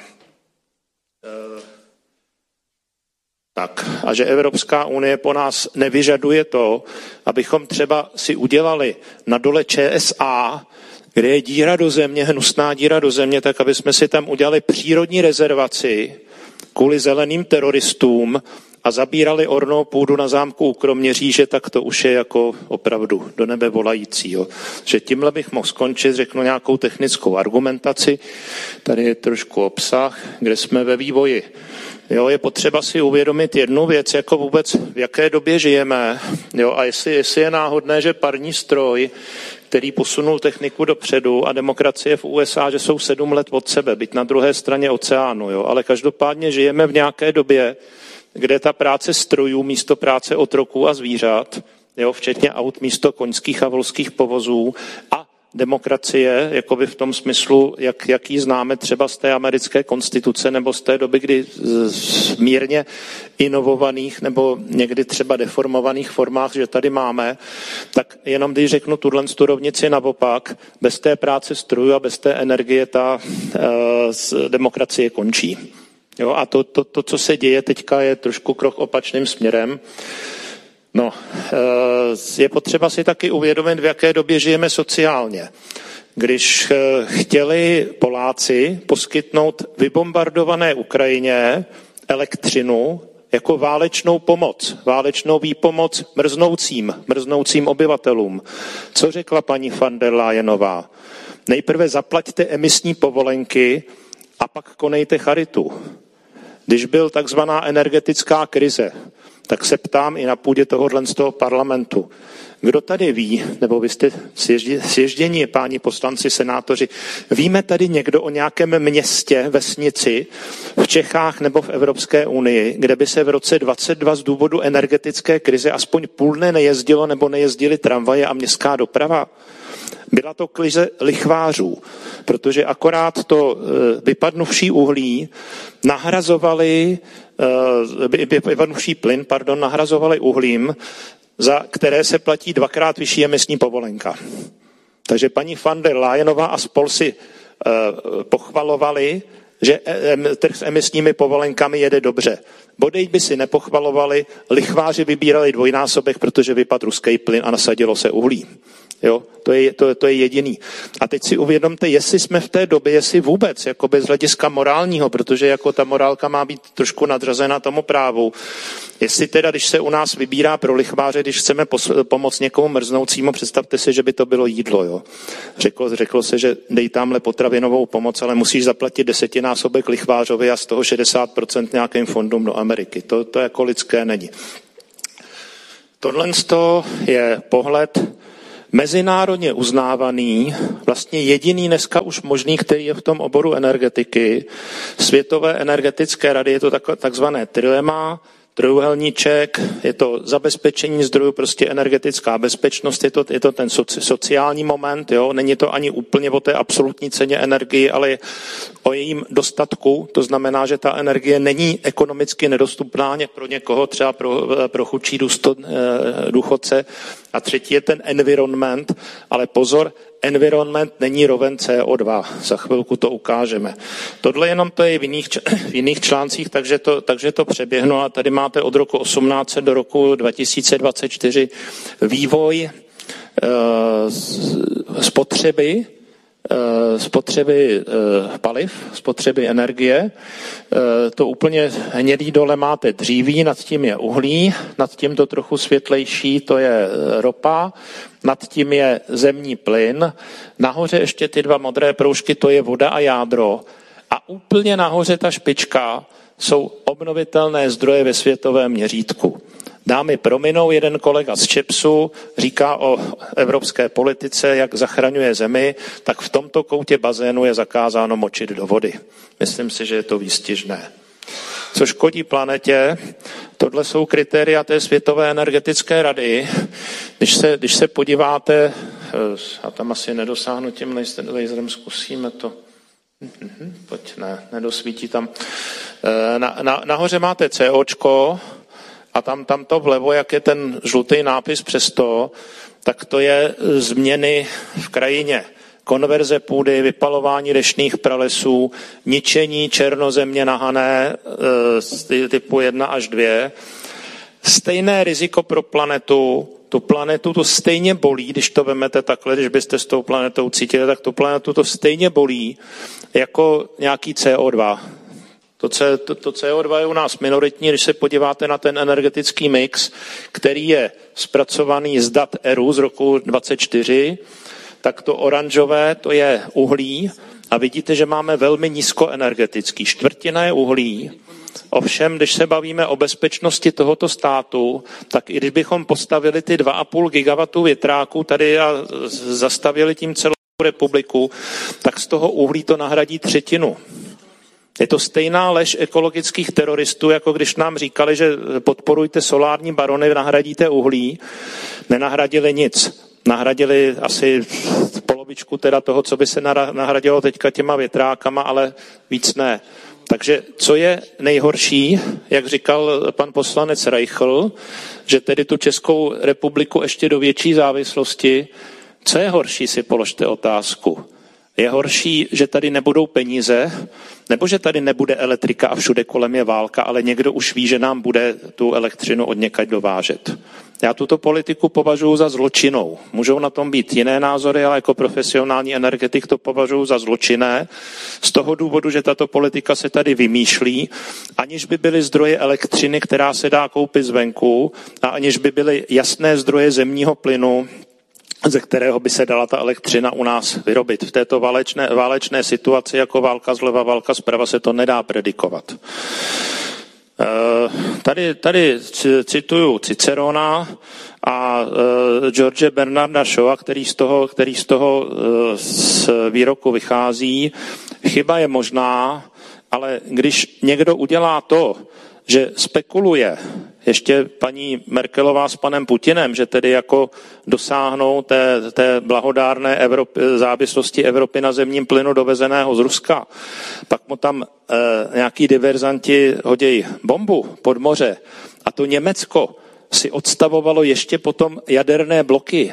E... Tak, a že Evropská unie po nás nevyžaduje to, abychom třeba si udělali na dole Č S A, kde je díra do země, hnusná díra do země, tak aby jsme si tam udělali přírodní rezervaci kvůli zeleným teroristům a zabírali ornou půdu na zámku u Kroměříže, tak to už je jako opravdu do nebe volající. Jo. Že tímhle bych mohl skončit, řeknu nějakou technickou argumentaci. Tady je trošku obsah, kde jsme ve vývoji. Jo, je potřeba si uvědomit jednu věc, jako vůbec v jaké době žijeme, jo, a jestli, jestli je náhodné, že parní stroj, který posunul techniku dopředu a demokracie v U S A, že jsou sedm let od sebe, byť na druhé straně oceánu, jo, ale každopádně žijeme v nějaké době, kde ta práce strojů místo práce otroků a zvířat, jo, včetně aut místo koňských a volských povozů a demokracie, jakoby v tom smyslu, jak, jak ji známe třeba z té americké konstituce nebo z té doby, kdy z mírně inovovaných nebo někdy třeba deformovaných formách, že tady máme, tak jenom když řeknu tuhle rovnici naopak, bez té práce strojů a bez té energie ta uh, demokracie končí. Jo, a to, to, to, co se děje teďka, je trošku krok opačným směrem. No, je potřeba si taky uvědomit, v jaké době žijeme sociálně. Když chtěli Poláci poskytnout vybombardované Ukrajině elektřinu jako válečnou pomoc, válečnou výpomoc mrznoucím, mrznoucím obyvatelům, co řekla paní van der Leyenová? Nejprve zaplaťte emisní povolenky a pak konejte charitu. Když byl takzvaná energetická krize, tak se ptám i na půdě tohohle z toho parlamentu. Kdo tady ví, nebo vy jste sježdění, páni poslanci, senátoři, víme tady někdo o nějakém městě, vesnici v Čechách nebo v Evropské unii, kde by se v roce dvacet dva z důvodu energetické krize aspoň půl dne nejezdilo nebo nejezdili tramvaje a městská doprava? Byla to krize lichvářů, protože akorát to vypadnuvší uhlí nahrazovali, vypadnuvší plyn, pardon, nahrazovali uhlím, za které se platí dvakrát vyšší emisní povolenka. Takže paní van der Leyenová a spol si pochvalovali že trh s emisními povolenkami jede dobře. Bodej by si nepochvalovali, lichváři vybírali dvojnásobek, protože vypadl ruský plyn a nasadilo se uhlí. Jo, to je, to, to je jediný. A teď si uvědomte, jestli jsme v té době, jestli vůbec, jako bez hlediska morálního, protože jako ta morálka má být trošku nadřazena tomu právu. Jestli teda, když se u nás vybírá pro lichváře, když chceme pos- pomoct někomu mrznoucímu, představte si, že by to bylo jídlo. Jo. Řeklo, řeklo se, že dej tamhle potravinovou pomoc, ale musíš zaplatit desetinásobek lichvářovi a z toho šedesát procent nějakým fondům do Ameriky. To, to jako lidské není. Tohle je pohled mezinárodně uznávaný, vlastně jediný dneska už možný, který je v tom oboru energetiky, Světové energetické rady, je to takzvané trilema, trojúhelníček, je to zabezpečení zdrojů, prostě energetická bezpečnost, je to, je to ten soci, sociální moment, jo? Není to ani úplně o té absolutní ceně energie, ale o jejím dostatku, to znamená, že ta energie není ekonomicky nedostupná pro někoho, třeba pro, pro chudší důchodce. A třetí je ten environment, ale pozor, environment není roven C O dva. Za chvilku to ukážeme. Tohle jenom to je v jiných, v jiných článcích, takže to, takže to přeběhnu. A tady máte od roku osmnáct set do roku dva tisíce dvacet čtyři vývoj e, spotřeby, spotřeby paliv, spotřeby energie. To úplně hnědý dole máte dříví, nad tím je uhlí, nad tím to trochu světlejší, to je ropa, nad tím je zemní plyn, nahoře ještě ty dva modré proužky, to je voda a jádro a úplně nahoře ta špička jsou obnovitelné zdroje ve světovém měřítku. Dámy prominou, jeden kolega z ČEPSu říká o evropské politice, jak zachraňuje zemi, tak v tomto koutě bazénu je zakázáno močit do vody. Myslím si, že je to výstižné. Co škodí planetě, tohle jsou kritéria té Světové energetické rady. Když se, když se podíváte, a tam asi nedosáhnu tím laserem, zkusíme to. Pojď, ne, nedosvítí tam. Na, na, nahoře máte COčko, a tam, tam to vlevo, jak je ten žlutý nápis přesto, tak to je změny v krajině. Konverze půdy, vypalování deštných pralesů, ničení černozemě nahané typu jedna až dvě. Stejné riziko pro planetu, tu planetu to stejně bolí, když to vemete takhle, když byste s tou planetou cítili, tak tu planetu to stejně bolí jako nějaký C O dva. To, to, to C O dva je u nás minoritní, když se podíváte na ten energetický mix, který je zpracovaný z dat E R U z roku dvacet čtyři, tak to oranžové, to je uhlí a vidíte, že máme velmi nízkoenergetický. Čtvrtina je uhlí. Ovšem, když se bavíme o bezpečnosti tohoto státu, tak i když bychom postavili ty dva a půl gigawatů větráků tady a zastavili tím celou republiku, tak z toho uhlí to nahradí třetinu. Je to stejná lež ekologických teroristů, jako když nám říkali, že podporujte solární barony, nahradíte uhlí. Nenahradili nic. Nahradili asi polovičku teda toho, co by se nahradilo teďka těma větrákama, ale víc ne. Takže co je nejhorší, jak říkal pan poslanec Reichl, že tedy tu Českou republiku ještě do větší závislosti, co je horší, si položte otázku. Je horší, že tady nebudou peníze, nebo že tady nebude elektrika a všude kolem je válka, ale někdo už ví, že nám bude tu elektřinu odněkaď dovážet. Já tuto politiku považuji za zločinnou. Můžou na tom být jiné názory, ale jako profesionální energetik to považuji za zločinné. Z toho důvodu, že tato politika se tady vymýšlí, aniž by byly zdroje elektřiny, která se dá koupit zvenku, a aniž by byly jasné zdroje zemního plynu, ze kterého by se dala ta elektřina u nás vyrobit. V této válečné, válečné situaci, jako válka zleva, válka zprava, se to nedá predikovat. Tady, tady cituju Cicerona a George Bernarda Shawa, který z toho, který z toho z výroku vychází. Chyba je možná, ale když někdo udělá to, že spekuluje, ještě paní Merkelová s panem Putinem, že tedy jako dosáhnou té, té blahodárné Evropy, závislosti Evropy na zemním plynu dovezeného z Ruska, pak mu tam e, nějaký diverzanti hodějí bombu pod moře a to Německo si odstavovalo ještě potom jaderné bloky.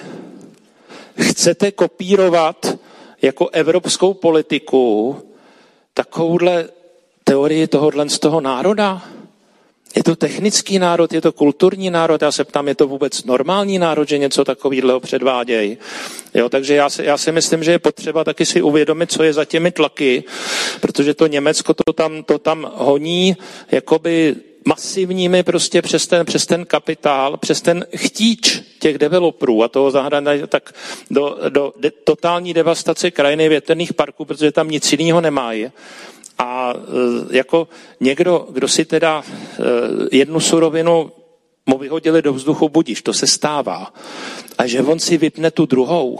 Chcete kopírovat jako evropskou politiku takovouhle teorii tohohle z toho národa? Je to technický národ, je to kulturní národ, já se ptám, je to vůbec normální národ, že něco takového předvádějí. Jo, takže já si, já si myslím, že je potřeba taky si uvědomit, co je za těmi tlaky, protože to Německo to tam, to tam honí jakoby masivními prostě přes ten, přes ten kapitál, přes ten chtíč těch developerů a toho zahradají tak do, do de, totální devastace krajiny větrných parků, protože tam nic jiného nemají. A jako někdo, kdo si teda jednu surovinu mu vyhodili do vzduchu, budíš, to se stává. A že on si vypne tu druhou.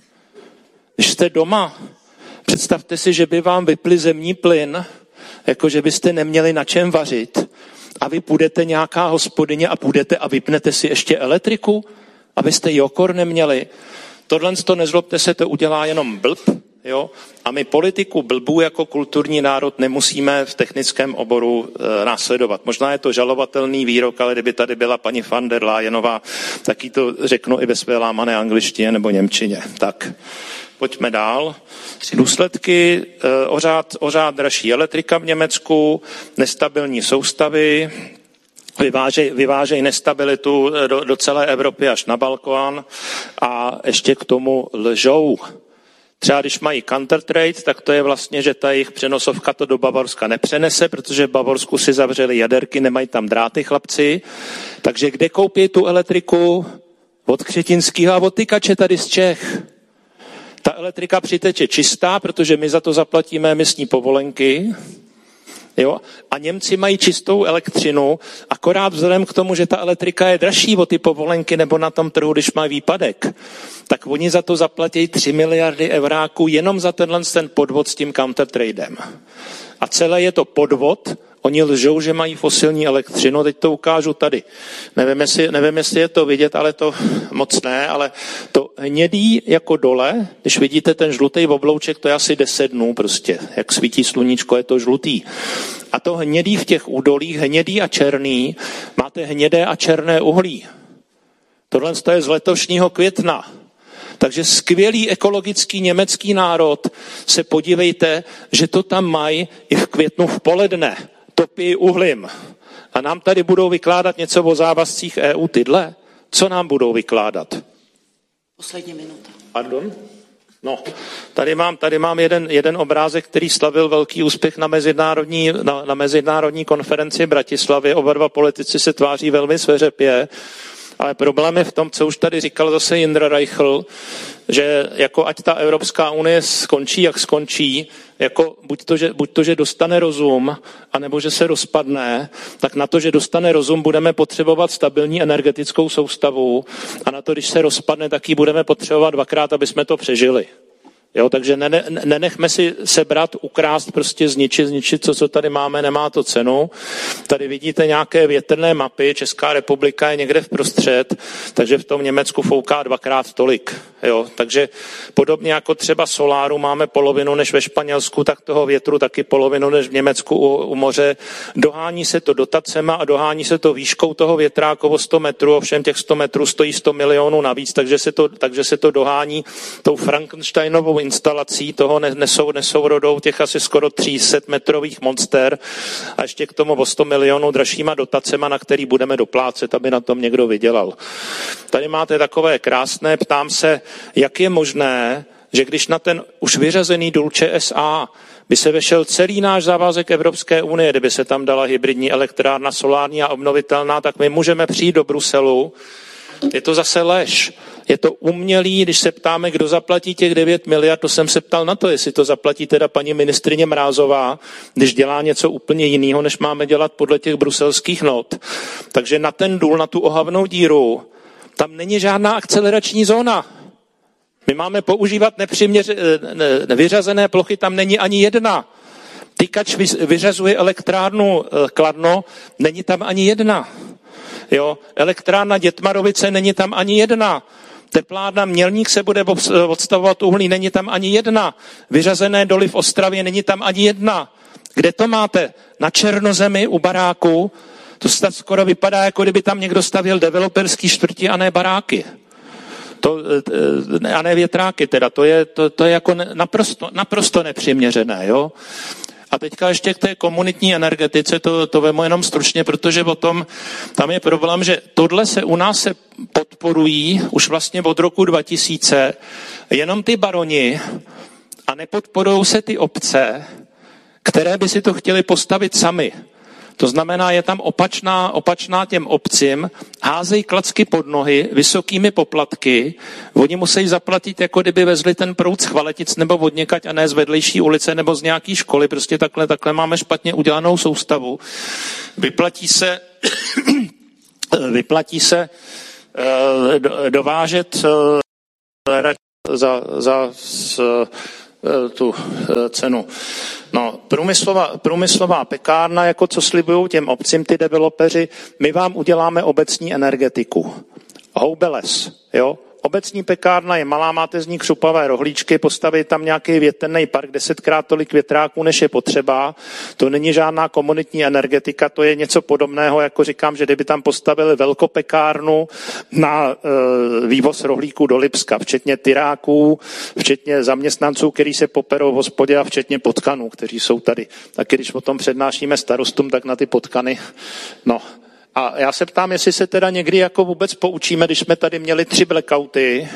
Když jste doma, představte si, že by vám vypli zemní plyn, jako že byste neměli na čem vařit a vy půjdete nějaká hospodyně a půjdete a vypnete si ještě elektriku, abyste jokor neměli. Tohle to nezlobte se, to udělá jenom blb. Jo? A my politiku blbů jako kulturní národ nemusíme v technickém oboru e, následovat. Možná je to žalovatelný výrok, ale kdyby tady byla paní van der Leyenová, tak jí to řeknu i ve své lámané angličtině nebo němčině. Tak, pojďme dál. Důsledky e, ořád, ořád dražší elektrika v Německu, nestabilní soustavy, vyvážejí vyvážej nestabilitu do, do celé Evropy až na Balkán a ještě k tomu lžou. Třeba když mají countertrade, tak to je vlastně, že ta jejich přenosovka to do Bavorska nepřenese, protože v Bavorsku si zavřeli jaderky, nemají tam dráty chlapci. Takže kde koupí tu elektriku? Od Křetinského a od Tykače tady z Čech. Ta elektrika přiteče čistá, protože my za to zaplatíme emisní povolenky. Jo? A Němci mají čistou elektřinu, akorát vzhledem k tomu, že ta elektrika je dražší o ty povolenky nebo na tom trhu, když má výpadek, tak oni za to zaplatí tři miliardy euráků jenom za tenhle ten podvod s tím countertradem. A celé je to podvod, oni lžou, že mají fosilní elektřinu, teď to ukážu tady. Nevím jestli, nevím, jestli je to vidět, ale to moc ne, ale to hnědý jako dole, když vidíte ten žlutý oblouček, to je asi deset dnů prostě, jak svítí sluníčko, je to žlutý. A to hnědý v těch údolích, hnědý a černý, máte hnědé a černé uhlí. Tohle je z letošního května. Takže skvělý ekologický německý národ, se podívejte, že to tam mají i v květnu v poledne. Topí uhlím. A nám tady budou vykládat něco o závazcích E U tyhle? Co nám budou vykládat? Poslední minuta. Pardon? No, tady mám, tady mám jeden, jeden obrázek, který slavil velký úspěch na mezinárodní, na, na mezinárodní konferenci v Bratislavě. Oba dva politici se tváří velmi sveřepě. Ale problém je v tom, co už tady říkal zase Jindra Reichl, že jako ať ta Evropská unie skončí, jak skončí, jako buď to, že, buď to, že dostane rozum, anebo že se rozpadne, tak na to, že dostane rozum, budeme potřebovat stabilní energetickou soustavu a na to, když se rozpadne, tak ji budeme potřebovat dvakrát, aby jsme to přežili. Jo, takže ne, nenechme si sebrat, ukrást, prostě zničit, zničit, co, co tady máme, nemá to cenu. Tady vidíte nějaké větrné mapy, Česká republika je někde vprostřed, takže v tom Německu fouká dvakrát tolik. Jo, takže podobně jako třeba soláru máme polovinu než ve Španělsku, tak toho větru taky polovinu než v Německu u, u moře. Dohání se to dotacema a dohání se to výškou toho větráku o sto metrů, ovšem těch sto metrů stojí sto milionů navíc, takže se to, takže se to dohání tou Frankensteinovou instalací toho nesou, nesourodou těch asi skoro tři sta metrových monster a ještě k tomu o sto milionů dražšíma dotacema, na který budeme doplácet, aby na tom někdo vydělal. Tady máte takové krásné, ptám se, jak je možné, že když na ten už vyřazený důl Č S A by se vešel celý náš závazek Evropské unie, kdyby se tam dala hybridní elektrárna, solární a obnovitelná, tak my můžeme přijít do Bruselu. Je to zase lež. Je to umělý, když se ptáme, kdo zaplatí těch devět miliard, to jsem se ptal na to, jestli to zaplatí teda paní ministryně Mrázová, když dělá něco úplně jiného, než máme dělat podle těch bruselských not. Takže na ten důl, na tu ohavnou díru, tam není žádná akcelerační zóna. My máme používat nepřiměř... vyřazené plochy, tam není ani jedna. Tykač vyřazuje elektrárnu Kladno, není tam ani jedna. Jo, elektrárna Dětmarovice, není tam ani jedna. Teplárna Mělník se bude odstavovat uhlí, není tam ani jedna. Vyřazené doly v Ostravě, není tam ani jedna. Kde to máte? Na černozemi u baráku. To skoro vypadá, jako kdyby tam někdo stavěl developerský čtvrti a ne baráky. To, a ne větráky teda. To je, to, to je jako naprosto, naprosto nepřiměřené. Jo? A teďka ještě k té komunitní energetice, to, to vemu jenom stručně, protože potom tam je problém, že tohle se u nás se podporují už vlastně od roku dva tisíce jenom ty baroni a nepodporují se ty obce, které by si to chtěli postavit sami. To znamená, je tam opačná, opačná těm obcím, házejí klacky pod nohy vysokými poplatky, oni musí zaplatit, jako kdyby vezli ten proud z Chvaletic nebo od někať a ne z vedlejší ulice nebo z nějaký školy, prostě takhle, takhle máme špatně udělanou soustavu. Vyplatí se, vyplatí se uh, dovážet uh, za, za uh, tu cenu. No, průmyslová, průmyslová pekárna, jako co slibují těm obcím ty developeři, my vám uděláme obecní energetiku. Houbeles, jo? Obecní pekárna je malá, máte z ní křupavé rohlíčky, postavit tam nějaký větrný park, desetkrát tolik větráků, než je potřeba. To není žádná komunitní energetika, to je něco podobného, jako říkám, že kdyby tam postavili velkopekárnu na e, vývoz rohlíků do Lipska, včetně tyráků, včetně zaměstnanců, kteří se poperou v hospodě a včetně potkanů, kteří jsou tady. Tak když o tom přednášíme starostům, tak na ty potkany, no. A já se ptám, jestli se teda někdy jako vůbec poučíme, když jsme tady měli tři blackouty,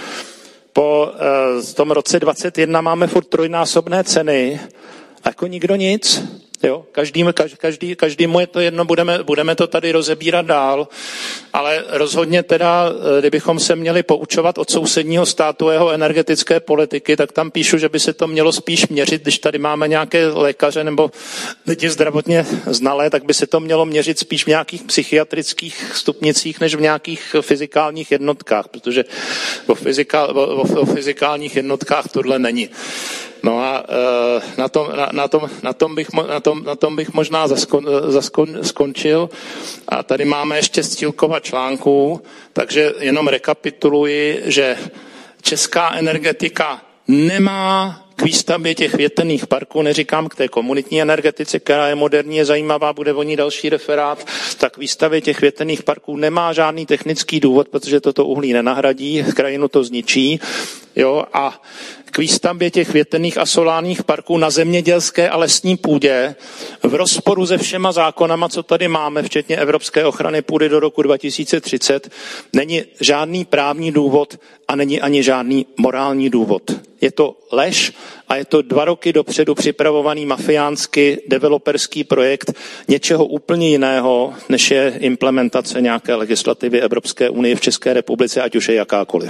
po e, tom roce dvacet jedna máme furt trojnásobné ceny, a jako nikdo nic. Jo? Každý, každý, každému je to jedno, budeme, budeme to tady rozebírat dál, ale rozhodně teda, kdybychom se měli poučovat od sousedního státu jeho energetické politiky, tak tam píšu, že by se to mělo spíš měřit, když tady máme nějaké lékaře nebo lidi zdravotně znalé, tak by se to mělo měřit spíš v nějakých psychiatrických stupnicích, než v nějakých fyzikálních jednotkách, protože o, fyzikál, o, o fyzikálních jednotkách tohle není. No a e, na, tom, na, na, tom, na, tom bych, na, tom, na tom bych možná zaskon, zaskon, skončil. A tady máme ještě stílkova článků, takže jenom rekapituluji, že česká energetika nemá k výstavbě těch větrných parků, neříkám k té komunitní energetice, která je moderní, je zajímavá, bude o ní další referát, tak k výstavbě těch větrných parků nemá žádný technický důvod, protože toto uhlí nenahradí, krajinu to zničí. Jo, a k výstavbě těch větrných a solárních parků na zemědělské a lesní půdě v rozporu se všema zákonama, co tady máme, včetně Evropské ochrany půdy do roku dva tisíce třicet, není žádný právní důvod a není ani žádný morální důvod. Je to lež a je to dva roky dopředu připravovaný mafiánský developerský projekt něčeho úplně jiného, než je implementace nějaké legislativy Evropské unie v České republice, ať už je jakákoliv.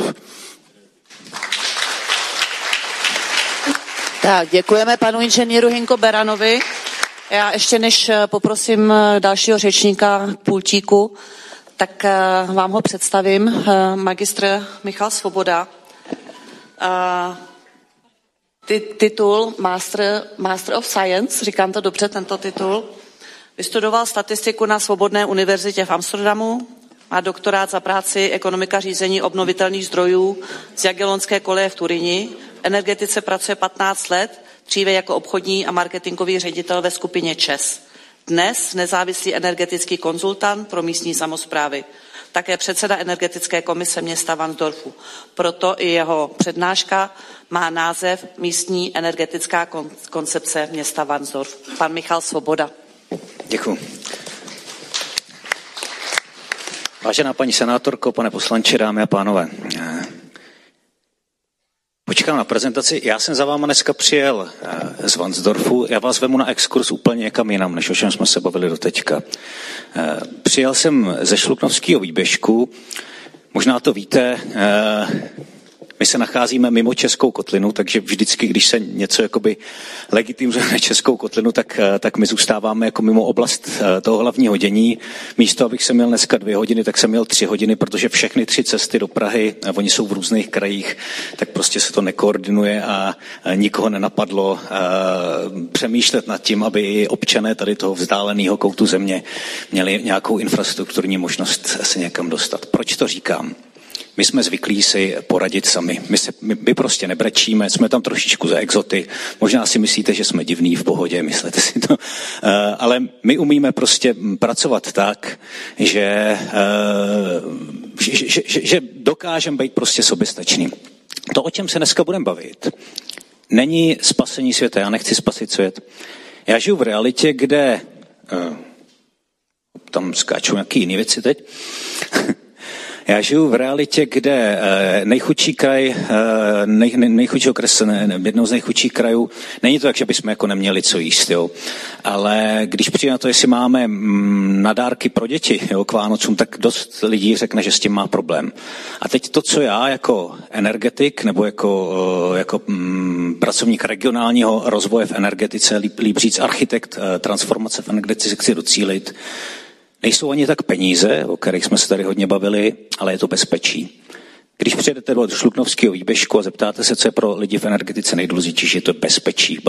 Tak, děkujeme panu inženýru Hinko Beranovi. Já ještě než poprosím dalšího řečníka k pultíku, tak vám ho představím. Magistr Michal Svoboda. Titul Master, Master of Science, říkám to dobře, tento titul. Vystudoval statistiku na Svobodné univerzitě v Amsterdamu, má doktorát za práci ekonomika řízení obnovitelných zdrojů z Jagellonské koleje v Turíni. V energetice pracuje patnáct let, dříve jako obchodní a marketingový ředitel ve skupině ČES. Dnes nezávislý energetický konzultant pro místní samosprávy. Také předseda energetické komise města Varnsdorfu. Proto i jeho přednáška má název Místní energetická koncepce města Varnsdorf. Pan Michal Svoboda. Děkuji. Vážená paní senátorko, pane poslanče, dámy a pánové, počkám na prezentaci. Já jsem za váma dneska přijel z Varnsdorfu. Já vás vemu na exkurs úplně někam jinam, než o čem jsme se bavili doteďka. Přijel jsem ze Šluknovského výběžku. Možná to víte, my se nacházíme mimo Českou kotlinu, takže vždycky, když se něco jakoby legitimizuje na Českou kotlinu, tak, tak my zůstáváme jako mimo oblast toho hlavního dění. Místo, abych se měl dneska dvě hodiny, tak jsem měl tři hodiny, protože všechny tři cesty do Prahy, a oni jsou v různých krajích, tak prostě se to nekoordinuje a nikoho nenapadlo přemýšlet nad tím, aby občané tady toho vzdáleného koutu země měli nějakou infrastrukturní možnost se někam dostat. Proč to říkám? My jsme zvyklí si poradit sami. My, se, my, my prostě nebrečíme, jsme tam trošičku za exoty. Možná si myslíte, že jsme divní v pohodě, myslíte si to. Uh, ale my umíme prostě pracovat tak, že, uh, že, že, že, že dokážeme být prostě soběstačný. To, o čem se dneska budeme bavit, není spasení světa. Já nechci spasit svět. Já žiju v realitě, kde tam skáčou nějaké jiné věci teď. Já žiju v realitě, kde nejchudší kraj, nej, nejchudší okres, jednou z nejchudších krajů, není to tak, že bychom jako neměli co jíst, jo. Ale když přijde na to, jestli máme na dárky pro děti, jo, k Vánocům, tak dost lidí řekne, že s tím má problém. A teď to, co já jako energetik nebo jako, jako mm, pracovník regionálního rozvoje v energetice, líp, líp říct architekt transformace v energetice, chci docílit, nejsou ani tak peníze, o kterých jsme se tady hodně bavili, ale je to bezpečí. Když přijedete do Šluknovského výběžku a zeptáte se, co je pro lidi v energetice nejdůležitější, je to bezpečí.